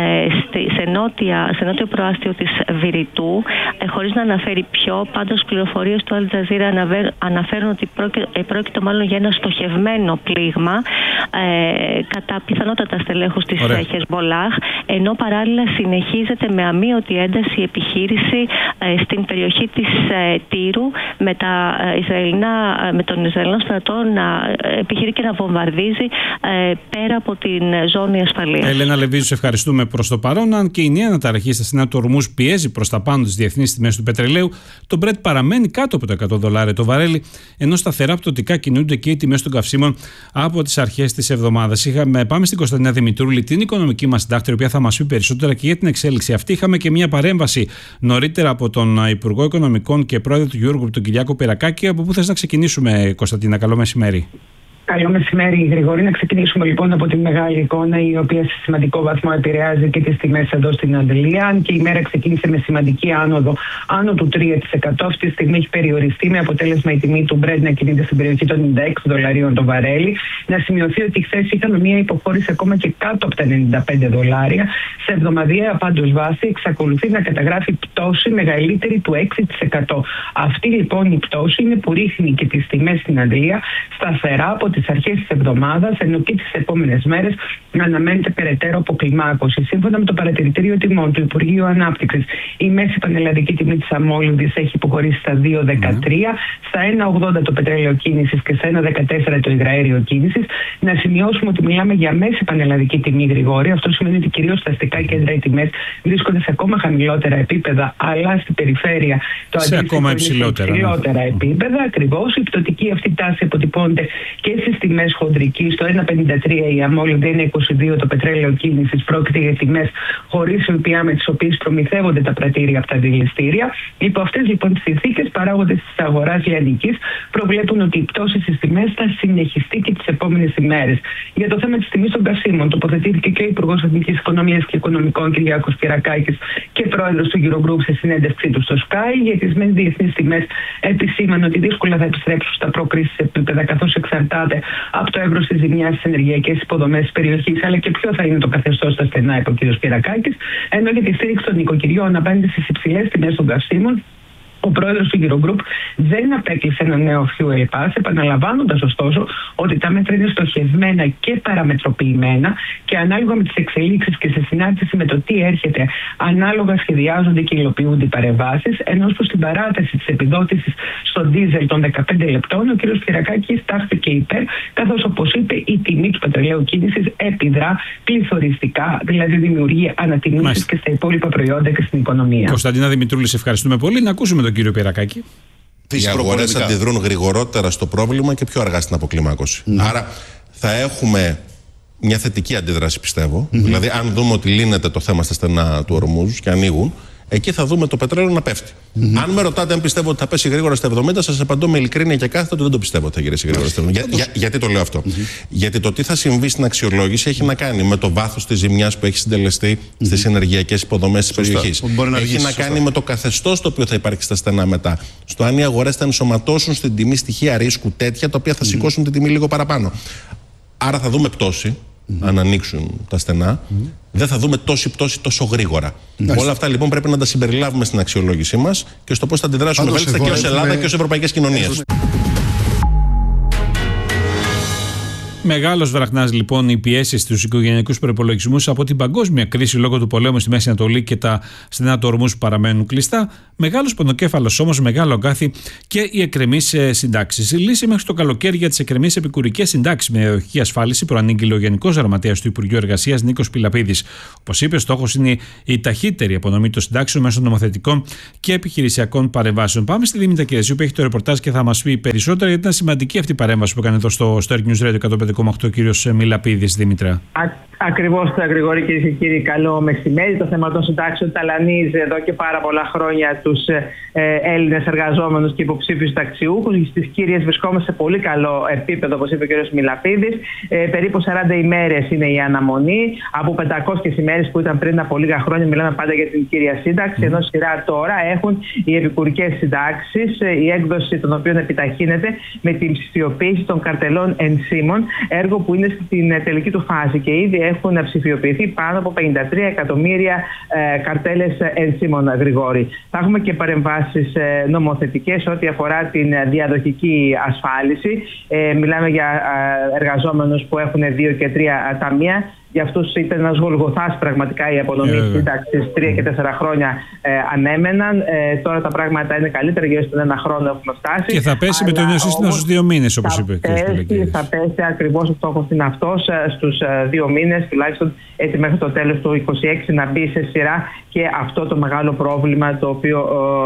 σε νότιο προάστιο της Βηρητού, χωρίς να αναφέρει ποιο. Πάντως πληροφορίες του Αλ Τζαζίρα αναφέρουν ότι πρόκειται μάλλον για ένα στοχευμένο πλήγμα κατά πιθανότατα στελέχους της Χεσμολάχ, ενώ παράλληλα συνεχίζεται με αμείωτη ένταση η επιχείρηση στην περιοχή της Τύρου με τον Ισραηλινό στρατό να επιχειρεί και να βομβαρδίζει πέρα από την ζώνη ασφαλείας. Ελένα Λεβίζου, σε ευχαριστούμε προς το παρόν. Αν και η νέα αναταραχή στα στενά του Ορμούζ πιέζει προς τα πάνω τις διεθνείς τιμές του πετρελαίου, το Brent παραμένει κάτω από τα $100 το βαρέλι, ενώ σταθερά πτωτικά κινούνται και οι τιμές των καυσίμων από τις αρχές της εβδομάδας. Πάμε στην Κωνσταντίνα Δημητρούλη, την οικονομική μας συντάκτρια, η οποία θα μας πει περισσότερα και για την εξέλιξη αυτή. Είχαμε και μια παρέμβαση νωρίτερα από τον Υπουργό Οικονομικών και Πρόεδρο του Eurogroup, τον Κυριάκο Πυρακάκη. Από πού θες να ξεκινήσουμε, Κωνσταντίνα? Καλό μεσημέρι. Καλό μεσημέρι, Γρηγόρη. Να ξεκινήσουμε λοιπόν από τη μεγάλη εικόνα, η οποία σε σημαντικό βαθμό επηρεάζει και τις τιμές εδώ στην Αγγλία. Αν και η μέρα ξεκίνησε με σημαντική άνοδο άνω του 3%, αυτή τη στιγμή έχει περιοριστεί, με αποτέλεσμα η τιμή του Brent να κινείται στην περιοχή των $96 το βαρέλι. Να σημειωθεί ότι χθες είχαμε μια υποχώρηση ακόμα και κάτω από τα $95. Σε εβδομαδιαία πάντως βάση εξακολουθεί να καταγράφει πτώση μεγαλύτερη του 6%. Αυτή λοιπόν η πτώση είναι που ρίχνει και τις τιμές στην Αγγλία σταθερά από τις αρχές της εβδομάδας, ενώ και τις επόμενες μέρες αναμένεται περαιτέρω αποκλιμάκωση. Σύμφωνα με το παρατηρητήριο τιμών του Υπουργείου Ανάπτυξης, η μέση πανελλαδική τιμή της αμόλυντης έχει υποχωρήσει στα 2,13, στα 1,80 το πετρέλαιο κίνησης και στα 1,14 το υγραέριο κίνησης. Να σημειώσουμε ότι μιλάμε για μέση πανελλαδική τιμή, Γρηγόρη. Αυτό σημαίνει ότι κυρίως στα αστικά κέντρα οι τιμές βρίσκονται σε ακόμα χαμηλότερα επίπεδα, αλλά στην περιφέρεια το αντίστοιχο είναι σε υψηλότερα επίπεδα. Ακριβώς η πτωτική αυτή τάση αποτυπώνεται και στις τιμές χοντρικής. Στο 1,53 η αμόλυντη, 1,22 το πετρέλαιο κίνησης. Πρόκειται για τιμές χωρίς ΦΠΑ, με τις οποίες προμηθεύονται τα πρατήρια από τα δηληστήρια. Υπό αυτές λοιπόν τις συνθήκες, παράγοντες της αγοράς λιανικής προβλέπουν ότι η πτώση στις τιμές θα συνεχιστεί και τις επόμενες ημέρες. Για το θέμα της τιμής των καυσίμων, τοποθετήθηκε και ο Υπουργός Εθνικής Οικονομίας και Οικονομικών Κυριάκος Πυρακάκης και πρόεδρος του Eurogroup σε συνέντευξή του στο Sky. Για τις μεν διεθνείς τιμές επισήμανε ότι δύσκολα θα επιστρέψουν στα προκρίσεις επίπεδα, καθώς εξαρτάται από το εύρος της ζημιάς στις ενεργειακές υποδομές της περιοχής, αλλά και ποιο θα είναι το καθεστώς στα στενά, είπε ο κ. Πυρακάκης. Ενώ για τη στήριξη των νοικοκυριών απέναντι στις υψηλές τιμές των καυσίμων, Ο πρόεδρος του Eurogroup δεν απέκλεισε ένα νέο fuel pass, επαναλαμβάνοντας ωστόσο ότι τα μέτρα είναι στοχευμένα και παραμετροποιημένα και ανάλογα με τις εξελίξεις και σε συνάρτηση με το τι έρχεται, ανάλογα σχεδιάζονται και υλοποιούνται οι παρεμβάσεις. Ενώ προς την παράταση της επιδότησης στο ντίζελ των 15 λεπτών, ο κ. Kyriakakis τάχθηκε υπέρ, καθώς όπως είπε, η τιμή του πετρελαίου κίνησης επιδρά πληθωριστικά, δηλαδή δημιουργεί ανατιμήσεις και στα υπόλοιπα προϊόντα και στην οικονομία. Κωνσταντίνα Δημητρούλη, σε ευχαριστούμε πολύ. Να ακούσουμε τον κύριο Kyriakakis. Οι αγορές αντιδρούν γρηγορότερα στο πρόβλημα και πιο αργά στην αποκλιμάκωση. Άρα θα έχουμε μια θετική αντίδραση, πιστεύω. Δηλαδή, αν δούμε ότι λύνεται το θέμα στα στενά του Ορμούζ και ανοίγουν, εκεί θα δούμε το πετρέλαιο να πέφτει. Αν με ρωτάτε αν πιστεύω ότι θα πέσει γρήγορα στα 70, σας απαντώ με ειλικρίνεια και κάθετα ότι δεν το πιστεύω ότι θα γυρίσει γρήγορα στα 70. Γιατί το λέω αυτό? Γιατί το τι θα συμβεί στην αξιολόγηση έχει να κάνει με το βάθος της ζημιάς που έχει συντελεστεί στις ενεργειακές υποδομές της περιοχής. Έχει να κάνει με το καθεστώς το οποίο θα υπάρχει στα στενά μετά. Στο αν οι αγορές θα ενσωματώσουν στην τιμή στοιχεία ρίσκου τέτοια τα οποία θα σηκώσουν την τιμή λίγο παραπάνω. Άρα θα δούμε πτώση. Αν ανοίξουν τα στενά, δεν θα δούμε τόση πτώση τόσο γρήγορα. Όλα αυτά λοιπόν πρέπει να τα συμπεριλάβουμε στην αξιολόγησή μας και στο πώς θα αντιδράσουμε βέλτιστα και ως Ελλάδα και ως ευρωπαϊκές κοινωνίες. Μεγάλος βραχνάς λοιπόν οι πιέσεις στους οικογενειακούς προϋπολογισμούς από την παγκόσμια κρίση λόγω του πολέμου στη Μέση Ανατολή και τα στενά του Ορμούζ που παραμένουν κλειστά. Μεγάλος πονοκέφαλος όμως, μεγάλο αγκάθι και οι εκκρεμείς συντάξεις. Η λύση μέχρι το καλοκαίρι για τις εκκρεμείς επικουρικές συντάξεις με διαδοχική ασφάλιση προανήγγειλε ο Γενικός Γραμματέας του Υπουργείου Εργασίας Νίκος Πιλαπίδης. Όπως είπε, στόχος είναι η ταχύτερη απονομή των συντάξεων μέσω νομοθετικών και επιχειρησιακών παρεμβάσεων. Πάμε στη Δήμητρα Κυρασίου που έχει το ρεπορτάζ και θα μας πει περισσότερα, γιατί ήταν σημαντική αυτή η παρέμβαση που έκανε εδώ στο Earth News Radio 105,8 ο κύριος Μιλαπίδης. Δήμητρα. Ακριβώς, Γρηγόρη, κυρίες και κύριοι, καλό μεσημέρι. Το θέμα των συντάξεων ταλανίζει εδώ και πάρα πολλά χρόνια τους Έλληνες εργαζόμενους και υποψήφιους συνταξιούχους. Στις κύριες βρισκόμαστε σε πολύ καλό επίπεδο, όπως είπε ο κύριος Μιλαπίδης. Περίπου 40 ημέρες είναι η αναμονή, από 500 ημέρες που ήταν πριν από λίγα χρόνια. Μιλάμε πάντα για την κύρια σύνταξη, ενώ σειρά τώρα έχουν οι επικουρικές συντάξεις, η έκδοση των οποίων επιταχύνεται με την ψηφιοποίηση των καρτελών ενσύμων, έργο που είναι στην τελική του φάση και ήδη έχουν ψηφιοποιηθεί πάνω από 53 εκατομμύρια καρτέλες ενσύμων, Γρηγόρη. Θα έχουμε και παρεμβάσεις νομοθετικές ό,τι αφορά την διαδοχική ασφάλιση. Μιλάμε για εργαζόμενους που έχουν 2 και 3 ταμεία. Για αυτούς ήταν ένας γολγοθάς πραγματικά η απονομή σύνταξης. 3 και 4 χρόνια ανέμεναν. Τώρα τα πράγματα είναι καλύτερα, γύρω στον 1 χρόνο έχουμε φτάσει. Και θα πέσει με το νέο σύστημα στους 2 μήνες, όπως είπε ο κ. Πιλαπίδης. Θα πέσει ακριβώς, ο στόχος είναι αυτός, στους 2 μήνες, τουλάχιστον έτσι μέχρι το τέλος του 2026 να μπει σε σειρά και αυτό το μεγάλο πρόβλημα το οποίο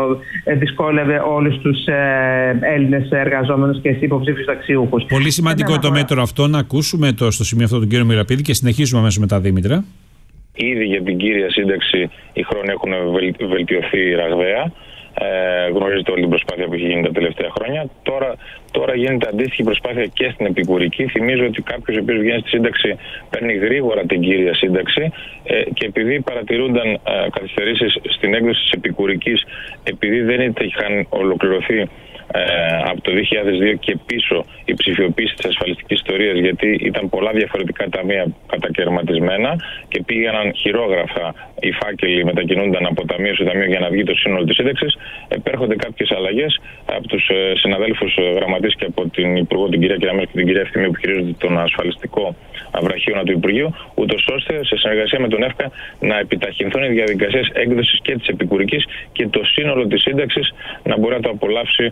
δυσκόλευε όλους τους Έλληνες εργαζόμενους και υποψήφιους ταξιούχους. Πολύ σημαντικό το μέτρο αυτό. Να ακούσουμε στο σημείο αυτό τον κύριο Μιλαπίδη και συνεχίζουμε αμέσως μετά, Δήμητρα. Ήδη για την κύρια σύνταξη οι χρόνοι έχουν βελτιωθεί ραγδαία. Γνωρίζετε όλη την προσπάθεια που έχει γίνει τα τελευταία χρόνια. Τώρα γίνεται αντίστοιχη προσπάθεια και στην επικουρική. Θυμίζω ότι κάποιος ο οποίος βγαίνει στη σύνταξη παίρνει γρήγορα την κύρια σύνταξη και επειδή παρατηρούνταν καθυστερήσεις στην έκδοση της επικουρικής, επειδή δεν είχαν ολοκληρωθεί από το 2002 και πίσω η ψηφιοποίηση της ασφαλιστικής ιστορίας, γιατί ήταν πολλά διαφορετικά ταμεία κατακαιρματισμένα και πήγαιναν χειρόγραφα οι φάκελοι, μετακινούνταν από ταμείο σε ταμείο για να βγει το σύνολο της σύνταξης. Επέρχονται κάποιες αλλαγές από τους συναδέλφους γραμματείς και από την Υπουργό, την κυρία Κεραμέως και την κυρία Ευθυμίου, που χειρίζονται τον ασφαλιστικό βραχίωνα του Υπουργείου, ούτως ώστε σε συνεργασία με τον ΕΦΚΑ να επιταχυνθούν οι διαδικασίες έκδοσης και της επικουρικής και το σύνολο της σύνταξης να μπορεί να το απολαύσει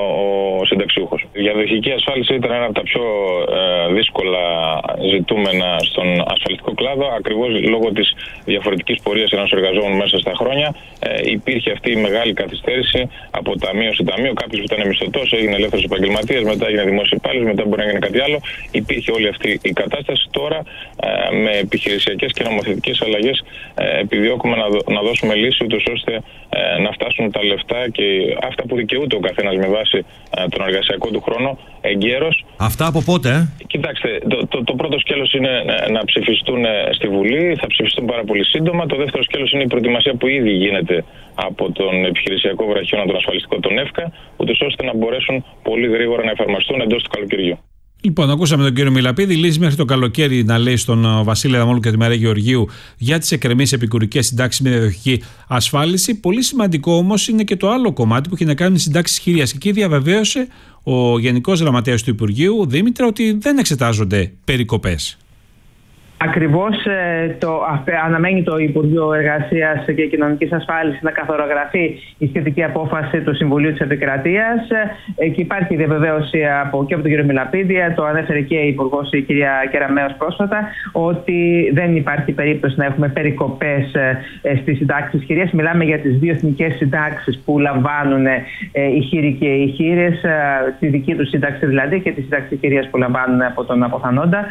ο συνταξιούχος. Η διαδοχική ασφάλιση ήταν ένα από τα πιο δύσκολα ζητούμενα στον ασφαλιστικό κλάδο, ακριβώς λόγω της διαφορετικής πορείας ενός εργαζόμενου μέσα στα χρόνια. Υπήρχε αυτή η μεγάλη καθυστέρηση από ταμείο σε ταμείο. Κάποιος που ήταν μισθωτός έγινε ελεύθερος επαγγελματίας, μετά έγινε δημόσιος υπάλληλος, μετά μπορεί να γίνει κάτι άλλο. Υπήρχε όλη αυτή η κατάσταση. Τώρα με επιχειρησιακές και νομοθετικές αλλαγές επιδιώκουμε να δώσουμε λύση, ούτως ώστε να φτάσουν τα λεφτά και αυτά που δικαιούται ο καθένας με βάση τον εργασιακό του χρόνο εγκαίρος. Αυτά από πότε? Κοιτάξτε, το πρώτο σκέλος είναι να ψηφιστούν στη Βουλή, θα ψηφιστούν πάρα πολύ σύντομα. Το δεύτερο σκέλος είναι η προετοιμασία που ήδη γίνεται από τον επιχειρησιακό βραχίωνα, τον ασφαλιστικό, τον ΕΦΚΑ, ούτως ώστε να μπορέσουν πολύ γρήγορα να εφαρμοστούν εντός του καλοκαιριού. Λοιπόν, ακούσαμε τον κύριο Μιλαπίδη. Λύση μέχρι το καλοκαίρι να λέει στον Βασίλη Αδαμόλου και τη Μαρία Γεωργίου για τις εκκρεμείς επικουρικές συντάξεις με διαδοχική ασφάλιση. Πολύ σημαντικό όμως είναι και το άλλο κομμάτι που έχει να κάνει με συντάξεις χειρίας. Και εκεί διαβεβαίωσε ο Γενικός Γραμματέας του Υπουργείου, Δήμητρα, ότι δεν εξετάζονται περικοπές. Ακριβώς αναμένει το Υπουργείο Εργασίας και Κοινωνικής Ασφάλισης να καθορογραφεί η σχετική απόφαση του Συμβουλίου της Επικρατείας και υπάρχει διαβεβαίωση και από τον κύριο Μιλαπίδη, το ανέφερε και η Υπουργός η κυρία Κεραμέως πρόσφατα, ότι δεν υπάρχει περίπτωση να έχουμε περικοπές στις συντάξεις χειρίας. Μιλάμε για τις δύο εθνικές συντάξεις που λαμβάνουν οι χείροι και οι χείρες, τη δική τους σύνταξη δηλαδή και τη σύνταξη χειρίας που λαμβάνουν από τον αποθανόντα.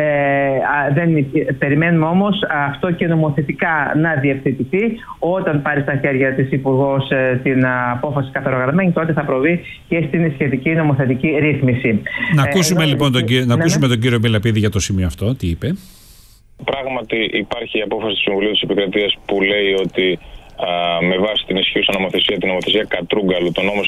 Περιμένουμε όμως αυτό και νομοθετικά να διευθετηθεί. Όταν πάρει στα χέρια της Υπουργός την απόφαση καθορογραμμένη, τότε θα προβεί και στην σχετική νομοθετική ρύθμιση. Να ακούσουμε λοιπόν τον κύριο Μιλαπίδη για το σημείο αυτό. Τι είπε? Πράγματι υπάρχει η απόφαση του Συμβουλίου της Επικρατείας που λέει ότι με βάση την ισχύουσα νομοθεσία, την νομοθεσία Κατρούγκαλου, το νόμο 4387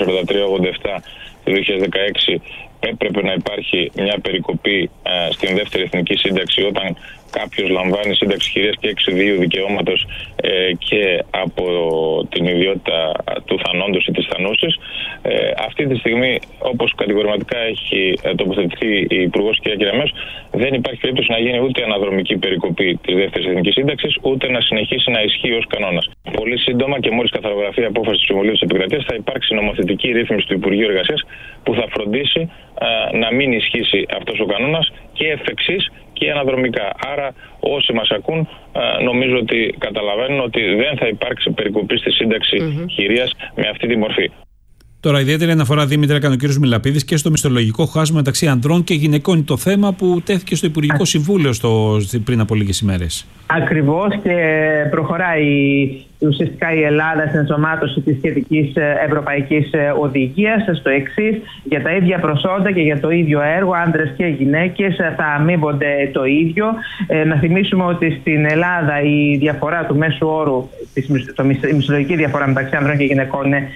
του 2016, έπρεπε να υπάρχει μια περικοπή στην δεύτερη εθνική σύνταξη όταν κάποιος λαμβάνει σύνταξη χειρίας και εξιδίου δικαιώματος και από την ιδιότητα του θανόντος ή της θανούσης. Αυτή τη στιγμή, όπως κατηγορηματικά έχει τοποθετηθεί η Υπουργός κ. Κεραμέως, δεν υπάρχει περίπτωση να γίνει ούτε αναδρομική περικοπή της δεύτερης εθνικής σύνταξης, ούτε να συνεχίσει να ισχύει ως κανόνας. Πολύ σύντομα και μόλις καθαρογραφεί η απόφαση του Συμβουλίου της Επικρατείας, θα υπάρξει νομοθετική ρύθμιση του Υπουργείου Εργασίας που θα φροντίσει να μην ισχύσει αυτός ο κανόνας και εφ' εξής και αναδρομικά. Άρα όσοι μας ακούν νομίζω ότι καταλαβαίνουν ότι δεν θα υπάρξει περικοπή στη σύνταξη χειρίας με αυτή τη μορφή. Τώρα, ιδιαίτερη αναφορά, Δήμητρα, έκανε ο κ. Μιλαπίδης και στο μισθολογικό χάσμα μεταξύ ανδρών και γυναικών. Είναι το θέμα που τέθηκε στο Υπουργικό Συμβούλιο πριν από λίγες ημέρες. Ακριβώς, και προχωράει ουσιαστικά η Ελλάδα στην ενσωμάτωση της σχετικής ευρωπαϊκής οδηγίας στο εξής: για τα ίδια προσόντα και για το ίδιο έργο, άντρες και γυναίκες θα αμείβονται το ίδιο. Να θυμίσουμε ότι στην Ελλάδα η διαφορά του μέσου όρου, η μισθολογική διαφορά μεταξύ ανδρών και γυναικών είναι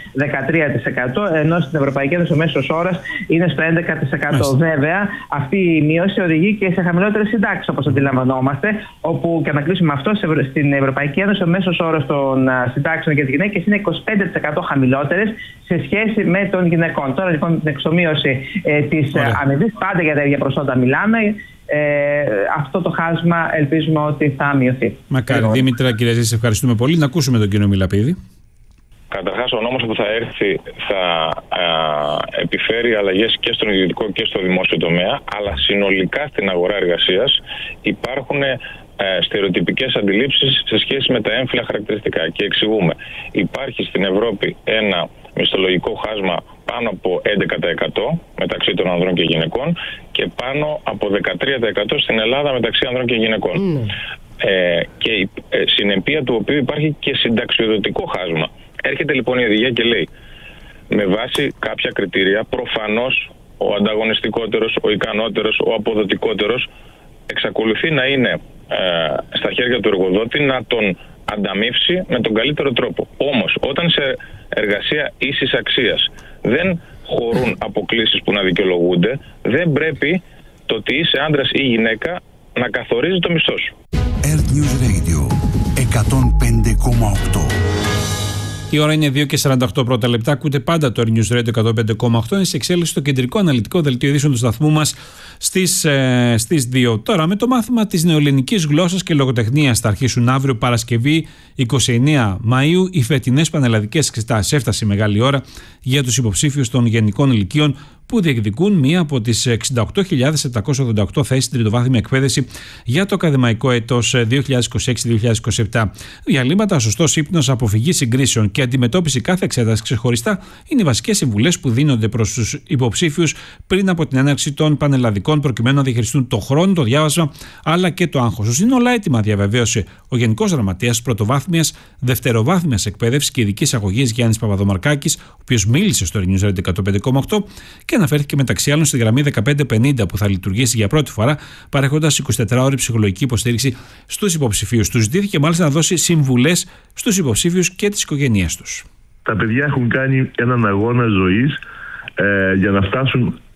13%, ενώ στην Ευρωπαϊκή Ένωση ο μέσος όρος είναι στο 11%. Βέβαια, αυτή η μείωση οδηγεί και σε χαμηλότερες συντάξεις, όπως αντιλαμβανόμαστε, όπου, και να κλείσουμε αυτό, στην Ευρωπαϊκή Ένωση ο μέσος όρος των συντάξεων για τις γυναίκες είναι 25% χαμηλότερες σε σχέση με των γυναικών. Τώρα λοιπόν την εξομοίωση της αμοιβής, πάντα για τα ίδια προσόντα μιλάμε, αυτό το χάσμα ελπίζουμε ότι θα μειωθεί. Μακάρι. Δήμητρα, κυρία Ζήση, ευχαριστούμε πολύ. Να ακούσουμε τον κύριο Μιλαπίδη. Καταρχάς, ο νόμος που θα έρθει θα επιφέρει αλλαγές και στον ιδιωτικό και στο δημόσιο τομέα, αλλά συνολικά στην αγορά εργασίας υπάρχουν στερεοτυπικές αντιλήψεις σε σχέση με τα έμφυλα χαρακτηριστικά. Και εξηγούμε. Υπάρχει στην Ευρώπη ένα μισθολογικό χάσμα πάνω από 11% μεταξύ των ανδρών και γυναικών και πάνω από 13% στην Ελλάδα μεταξύ ανδρών και γυναικών. Και συνεπία του οποίου υπάρχει και συνταξιοδοτικό χάσμα. Έρχεται λοιπόν η οδηγία και λέει, με βάση κάποια κριτήρια, προφανώς ο ανταγωνιστικότερος, ο ικανότερος, ο αποδοτικότερος εξακολουθεί να είναι στα χέρια του εργοδότη να τον ανταμείψει με τον καλύτερο τρόπο. Όμως, όταν σε εργασία ίσης αξίας δεν χωρούν αποκλίσεις που να δικαιολογούνται, δεν πρέπει το ότι είσαι άντρας ή γυναίκα να καθορίζει το μισθό σου. Earth News Radio 105,8. Η ώρα είναι 2:48 πρώτα λεπτά. Ακούτε πάντα το News Radio 105,8. Είναι σε εξέλιξη το κεντρικό αναλυτικό δελτίο ειδήσεων του σταθμού μας στις 2. Τώρα, με το μάθημα της νεοελληνικής γλώσσας και λογοτεχνίας θα αρχίσουν αύριο Παρασκευή 29 Μαΐου οι φετινές πανελλαδικές εξετάσεις. Έφτασε η μεγάλη ώρα για τους υποψήφιους των γενικών ηλικίων που διεκδικούν μία από τις 68.788 θέσεις στην τριτοβάθμια εκπαίδευση για το ακαδημαϊκό έτος 2026-2027. Διαλύματα, σωστός ύπνος, αποφυγή συγκρίσεων και αντιμετώπιση κάθε εξέταση ξεχωριστά είναι οι βασικές συμβουλές που δίνονται προς τους υποψήφιους πριν από την έναρξη των πανελλαδικών, προκειμένου να διαχειριστούν το χρόνο, το διάβασμα αλλά και το άγχος τους. Είναι όλα έτοιμα, διαβεβαίωσε ο Γενικός Γραμματέας Πρωτοβάθμιας, Δευτεροβάθμιας Εκπαίδευσης και Ειδικής Αγωγής Γιάννης Παπαδομαρκάκης, ο οποίος μίλησε στο News Radio 105,8 και αναφέρθηκε μεταξύ άλλων στη γραμμή 1550 που θα λειτουργήσει για πρώτη φορά, παρέχοντας 24ωρη ψυχολογική υποστήριξη στους υποψηφίους. Του ζητήθηκε μάλιστα να δώσει συμβουλές στους υποψήφιους και τις οικογένειές τους. Τα παιδιά έχουν κάνει έναν αγώνα ζωής για να φτάσουν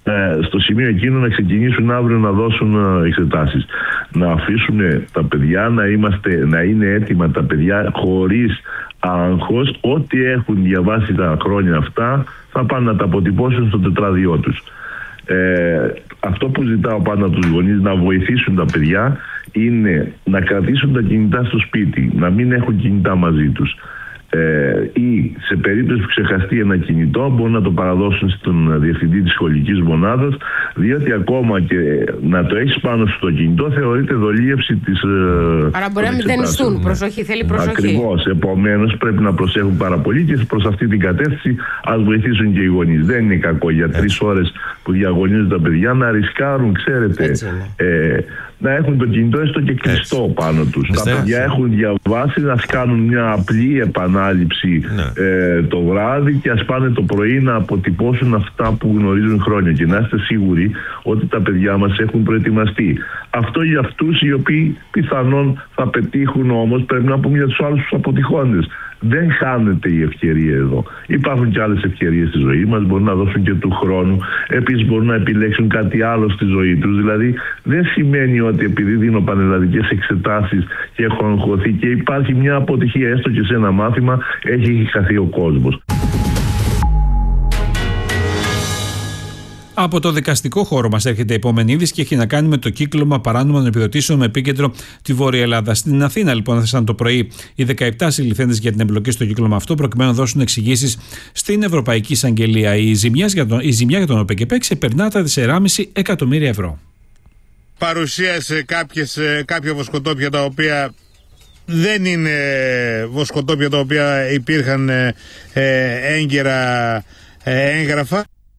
στο σημείο εκείνο να ξεκινήσουν αύριο να δώσουν εξετάσεις. Να αφήσουν τα παιδιά να είναι έτοιμα τα παιδιά χωρίς άγχος. Ό,τι έχουν διαβάσει τα χρόνια αυτά θα πάνε να τα αποτυπώσουν στο τετράδιό τους. Αυτό που ζητάω πάντα τους γονείς να βοηθήσουν τα παιδιά είναι να κρατήσουν τα κινητά στο σπίτι, να μην έχουν κινητά μαζί τους. Ή σε περίπτωση που ξεχαστεί ένα κινητό μπορούν να το παραδώσουν στον διευθυντή της σχολικής μονάδας, διότι ακόμα και να το έχεις πάνω στο κινητό θεωρείται δολίευση της άρα μπορεί να μηδενιστούν. Προσοχή, θέλει προσοχή. Ακριβώς, επομένως πρέπει να προσέχουν πάρα πολύ και προς αυτή την κατεύθυνση ας βοηθήσουν και οι γονείς. Δεν είναι κακό για 3 ώρες που διαγωνίζουν τα παιδιά να ρισκάρουν, ξέρετε, να έχουν το κινητό έστω και κλειστό πάνω τους. Τα παιδιά έχουν διαβάσει να κάνουν μια απλή επανάληψη το βράδυ και ας πάνε το πρωί να αποτυπώσουν αυτά που γνωρίζουν χρόνια και να είστε σίγουροι ότι τα παιδιά μας έχουν προετοιμαστεί. Αυτό για αυτούς οι οποίοι πιθανόν θα πετύχουν, όμως πρέπει να πούμε για τους άλλους τους αποτυχώντες. Δεν χάνεται η ευκαιρία εδώ. Υπάρχουν και άλλες ευκαιρίες στη ζωή μας, μπορούν να δώσουν και του χρόνου. Επίσης μπορούν να επιλέξουν κάτι άλλο στη ζωή τους. Δηλαδή δεν σημαίνει ότι επειδή δίνω πανελλαδικές εξετάσεις και έχω αγχωθεί και υπάρχει μια αποτυχία έστω και σε ένα μάθημα, έχει χαθεί ο κόσμος. Από το δικαστικό χώρο μας έρχεται η επόμενη είδηση και έχει να κάνει με το κύκλωμα παράνομων επιδοτήσεων με επίκεντρο τη Βόρεια Ελλάδα. Στην Αθήνα, λοιπόν, έθεσαν το πρωί οι 17 συλληφθέντες για την εμπλοκή στο κύκλωμα αυτό, προκειμένου να δώσουν εξηγήσεις στην Ευρωπαϊκή Εισαγγελία. Η ζημιά για τον ΟΠΕΚΕΠΕ ξεπερνά τα 4,5 εκατομμύρια ευρώ. Παρουσίασε κάποια βοσκοτόπια τα οποία δεν είναι βοσκοτόπια τα οποία υπήρχαν έγκαιρα έγγραφα.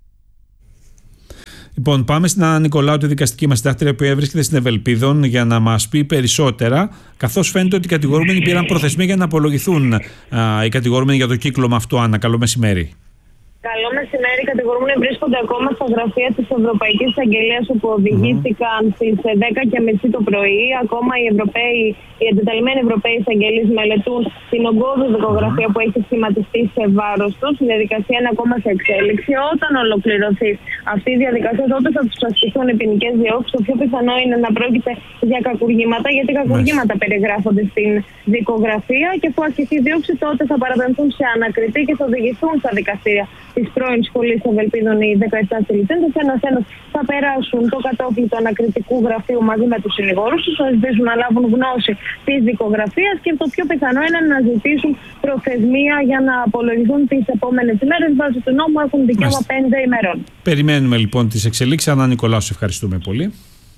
Λοιπόν, πάμε στην Άννα Νικολάου, τη δικαστική μας συντάκτρια που βρίσκεται στην Ευελπίδων, για να μας πει περισσότερα, καθώς φαίνεται ότι οι κατηγορούμενοι πήραν προθεσμία για να απολογηθούν οι κατηγορούμενοι για το κύκλωμα αυτό. Άννα, καλό μεσημέρι. Καλό μεσημέρι. Οι κατηγορούμενοι βρίσκονται ακόμα στα γραφεία της Ευρωπαϊκής Εισαγγελίας, όπου οδηγήθηκαν στις 10:30 το πρωί. Ακόμα οι εντεταλμένοι Ευρωπαίοι εισαγγελείς μελετούν την ογκώδη δικογραφία που έχει σχηματιστεί σε βάρος τους. Η διαδικασία είναι ακόμα σε εξέλιξη. Όταν ολοκληρωθεί αυτή η διαδικασία, τότε θα τους ασκηθούν οι ποινικές διώξεις. Το πιο πιθανό είναι να πρόκειται για κακουργήματα, γιατί κακουργήματα περιγράφονται στην δικογραφία και αφού ασκηθεί η δίωξη, τότε θα παραπεμφθούν σε ανακριτή και θα οδηγηθούν στα δικαστήρια της πρώην σχολής Ευελπίδων οι 17 συλληφθέντες. Ένας-ένας θα περάσουν το κατόφλι του ανακριτικού γραφείου μαζί με τους συνηγόρους τους, θα ζητήσουν να λάβουν γνώση της δικογραφίας και το πιο πιθανό είναι να ζητήσουν προθεσμία για να απολογηθούν τις επόμενες ημέρες. Βάσει του νόμου έχουν δικαίωμα 5 ημερών. Περιμένουμε λοιπόν τις εξελίξεις. Άννα Νικολάου, σε ευχαριστούμε πολύ.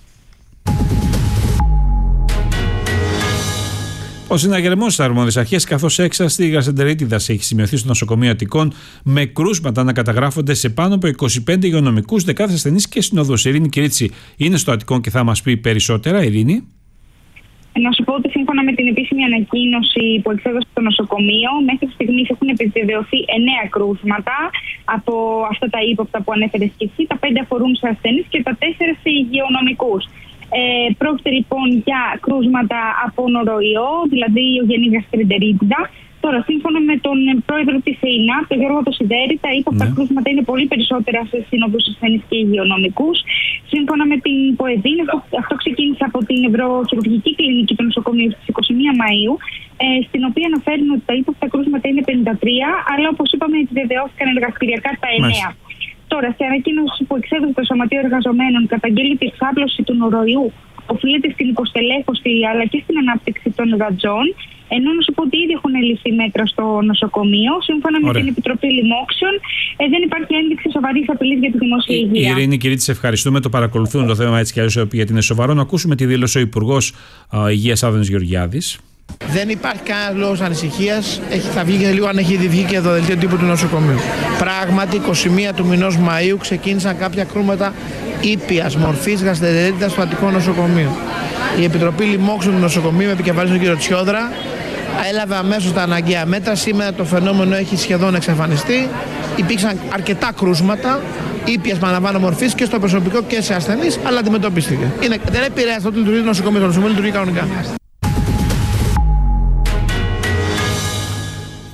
Ο συναγερμός στις αρμόδιες αρχές, καθώς έξαστη γασεντερίτιδας έχει σημειωθεί στο νοσοκομείο Αττικών, με κρούσματα να καταγράφονται σε πάνω από 25 υγειονομικούς, δεκάδες ασθενείς και συνοδούς. Η Ειρήνη Κυρίτσι είναι στο Αττικών και θα μας πει περισσότερα. Ειρήνη. Να σου πω ότι σύμφωνα με την επίσημη ανακοίνωση που εξέδωσε το νοσοκομείο, μέχρι στιγμή έχουν επιβεβαιωθεί 9 κρούσματα από αυτά τα ύποπτα που ανέφερες και εσύ. Τα 5 αφορούν σε ασθενείς και τα 4 σε υγειονομικούς. Πρόκειται λοιπόν για κρούσματα από νοροϊό, δηλαδή ιογενή γαστρεντερίτιδα. Τώρα, σύμφωνα με τον πρόεδρο της ΕΙΝΑΠ, τον Γιώργο Τοσιδέρη, τα ύποπτα κρούσματα είναι πολύ περισσότερα σε συνοδούς ασθενείς και υγειονομικούς. Σύμφωνα με την ΠΟΕΔΗΝ, αυτό ξεκίνησε από την Ευρωχειρουργική Κλινική του Νοσοκομείου στις 21 Μαΐου, στην οποία αναφέρουν ότι τα ύποπτα κρούσματα είναι 53, αλλά όπως είπαμε, επιβεβαιώθηκαν εργαστηριακά τα 9. Τώρα, σε ανακοίνωση που εξέδωσε το Σωματείο Εργαζομένων, καταγγέλει τη εξάπλωση του νοροϊού, οφείλεται στην υποστελέχωση αλλά και στην ανάπτυξη των γατζών. Ενώ να σου πω ότι ήδη έχουν ληφθεί μέτρα στο νοσοκομείο. Σύμφωνα με την Επιτροπή Λοιμόξεων, δεν υπάρχει ένδειξη σοβαρής απειλής για τη δημόσια υγεία. Ειρήνη Κυρίτσι, σε ευχαριστούμε. Το παρακολουθούν το θέμα έτσι κι αλλιώς, γιατί είναι σοβαρό. Να ακούσουμε τη δήλωση ο Υπουργός Υγείας Άδωνης Γεωργιάδης. Δεν υπάρχει κανένα λόγο ανησυχία. Θα βγει και λίγο αν έχει βγει και το δελτίο τύπου του νοσοκομείου. Πράγματι, 21 του μηνός Μαΐου ξεκίνησαν κάποια κρούσματα ήπιας μορφής γαστρεντερίτιδας στο Αττικό νοσοκομείο. Η Επιτροπή Λοιμόξεων του νοσοκομείου, με επικεφαλής τον κύριο Τσιόδρα, έλαβε αμέσως τα αναγκαία μέτρα. Σήμερα το φαινόμενο έχει σχεδόν εξαφανιστεί. Υπήρξαν αρκετά κρούσματα ήπιας παραλαμβάνω μορφής και στο προσωπικό και σε ασθενείς, αλλά αντιμετωπίστηκε. Δεν επηρέασε το λειτουργεί το νοσοκομείο. Το νοσοκομείο λειτουργεί κανονικά.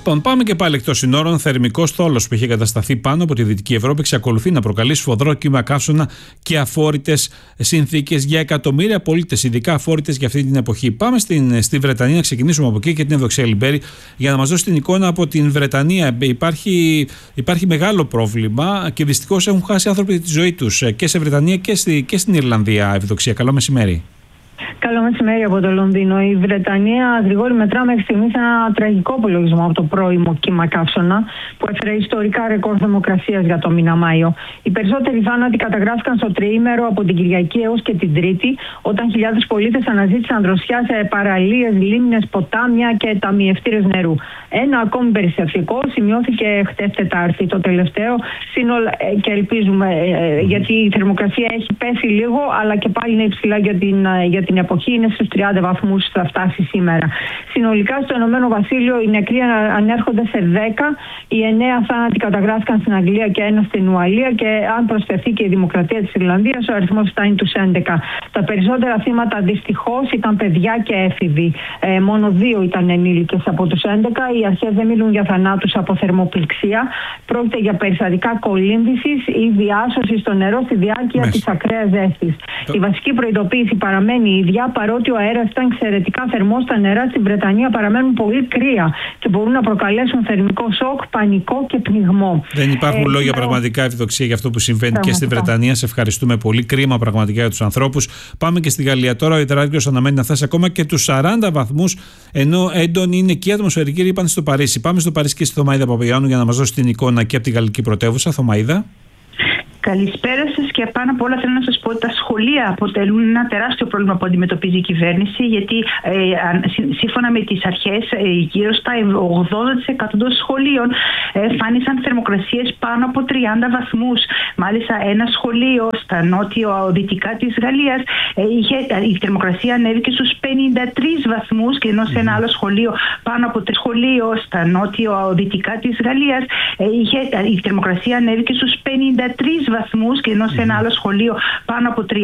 Πάμε και πάλι εκτός συνόρων. Θερμικός θόλος που είχε κατασταθεί πάνω από τη Δυτική Ευρώπη εξακολουθεί να προκαλεί σφοδρό κύμα καύσωνα και αφόρητες συνθήκες για εκατομμύρια πολίτες, ειδικά αφόρητες για αυτή την εποχή. Πάμε στη Βρετανία, να ξεκινήσουμε από εκεί και την Ευδοξία Λιμπέρη για να μας δώσει την εικόνα από την Βρετανία. Υπάρχει μεγάλο πρόβλημα και δυστυχώς έχουν χάσει άνθρωποι τη ζωή τους και σε Βρετανία και στην Ιρλανδία. Ευδοξία, καλό μεσημέρι. Καλό μεσημέρι από το Λονδίνο. Η Βρετανία, Γρηγόρη, μετρά μέχρι στιγμής ένα τραγικό απολογισμό από το πρώιμο κύμα καύσωνα που έφερε ιστορικά ρεκόρ θερμοκρασίας για το μήνα Μάιο. Οι περισσότεροι θάνατοι καταγράφηκαν στο τριήμερο από την Κυριακή έως και την Τρίτη, όταν χιλιάδες πολίτες αναζήτησαν δροσιά σε παραλίες, λίμνες, ποτάμια και ταμιευτήρες νερού. Ένα ακόμη περιστατικό σημειώθηκε χτες Τετάρτη, το τελευταίο, και ελπίζουμε, γιατί η θερμοκρασία έχει πέσει λίγο, αλλά και πάλι είναι υψηλά για την εποχή, είναι στους 30 βαθμούς θα φτάσει σήμερα. Συνολικά στο Ηνωμένο Βασίλειο οι νεκροί ανέρχονται σε 10, οι 9 θάνατοι καταγράφηκαν στην Αγγλία και 1 στην Ουαλία, και αν προσθεθεί και η Δημοκρατία της Ιρλανδίας, ο αριθμός φτάνει τους 11. Τα περισσότερα θύματα δυστυχώς ήταν παιδιά και έφηβοι. Μόνο 2 ήταν ενήλικες από τους 11. Οι αρχές δεν μιλούν για θανάτους από θερμοπληξία. Πρόκειται για περιστατικά κολύμβησης ή διάσωση στο νερό στη διάρκεια της ακραίας ζέστης. Η βασική προειδοποίηση παραμένει η ίδια, παρότι ο αέρας ήταν εξαιρετικά θερμός, τα νερά στην Βρετανία παραμένουν πολύ κρύα και μπορούν να προκαλέσουν θερμικό σοκ, πανικό και πνιγμό. Δεν υπάρχουν λόγια πραγματικά, Ευδοξία, για αυτό που συμβαίνει και στη Βρετανία. Σε ευχαριστούμε πολύ. Κρίμα πραγματικά για τους ανθρώπους. Πάμε και στη Γαλλία τώρα. Ο υδράργυρος αναμένει να φτάσει ακόμα και τους 40 βαθμούς, ενώ έντονη είναι και η ατμοσφαιρική ρήπανση στο Παρίσι. Πάμε στο Παρίσι και στη Θωμαΐδα Παπαγιάννου για να μας δώσει την εικόνα και από τη γαλλική πρωτεύουσα. Θωμαΐδα. Καλησπέρα σας, και πάνω απ' όλα θέλω να σας πω ότι τα σχολεία αποτελούν ένα τεράστιο πρόβλημα που αντιμετωπίζει η κυβέρνηση, γιατί σύμφωνα με τις αρχές γύρω στα 80% των σχολείων εμφάνισαν θερμοκρασίες πάνω από 30 βαθμούς. Μάλιστα ένα σχολείο στα νότιο-δυτικά της Γαλλίας η θερμοκρασία ανέβηκε στους 53 βαθμούς, και ενώ σε ένα άλλο σχολείο πάνω από 3 σχολείο στα νότιο-δυτικά της Γαλλίας η θερμοκρασία ανέβηκε στους 53 βαθμούς, και ενώ σε ένα άλλο σχολείο πάνω από 30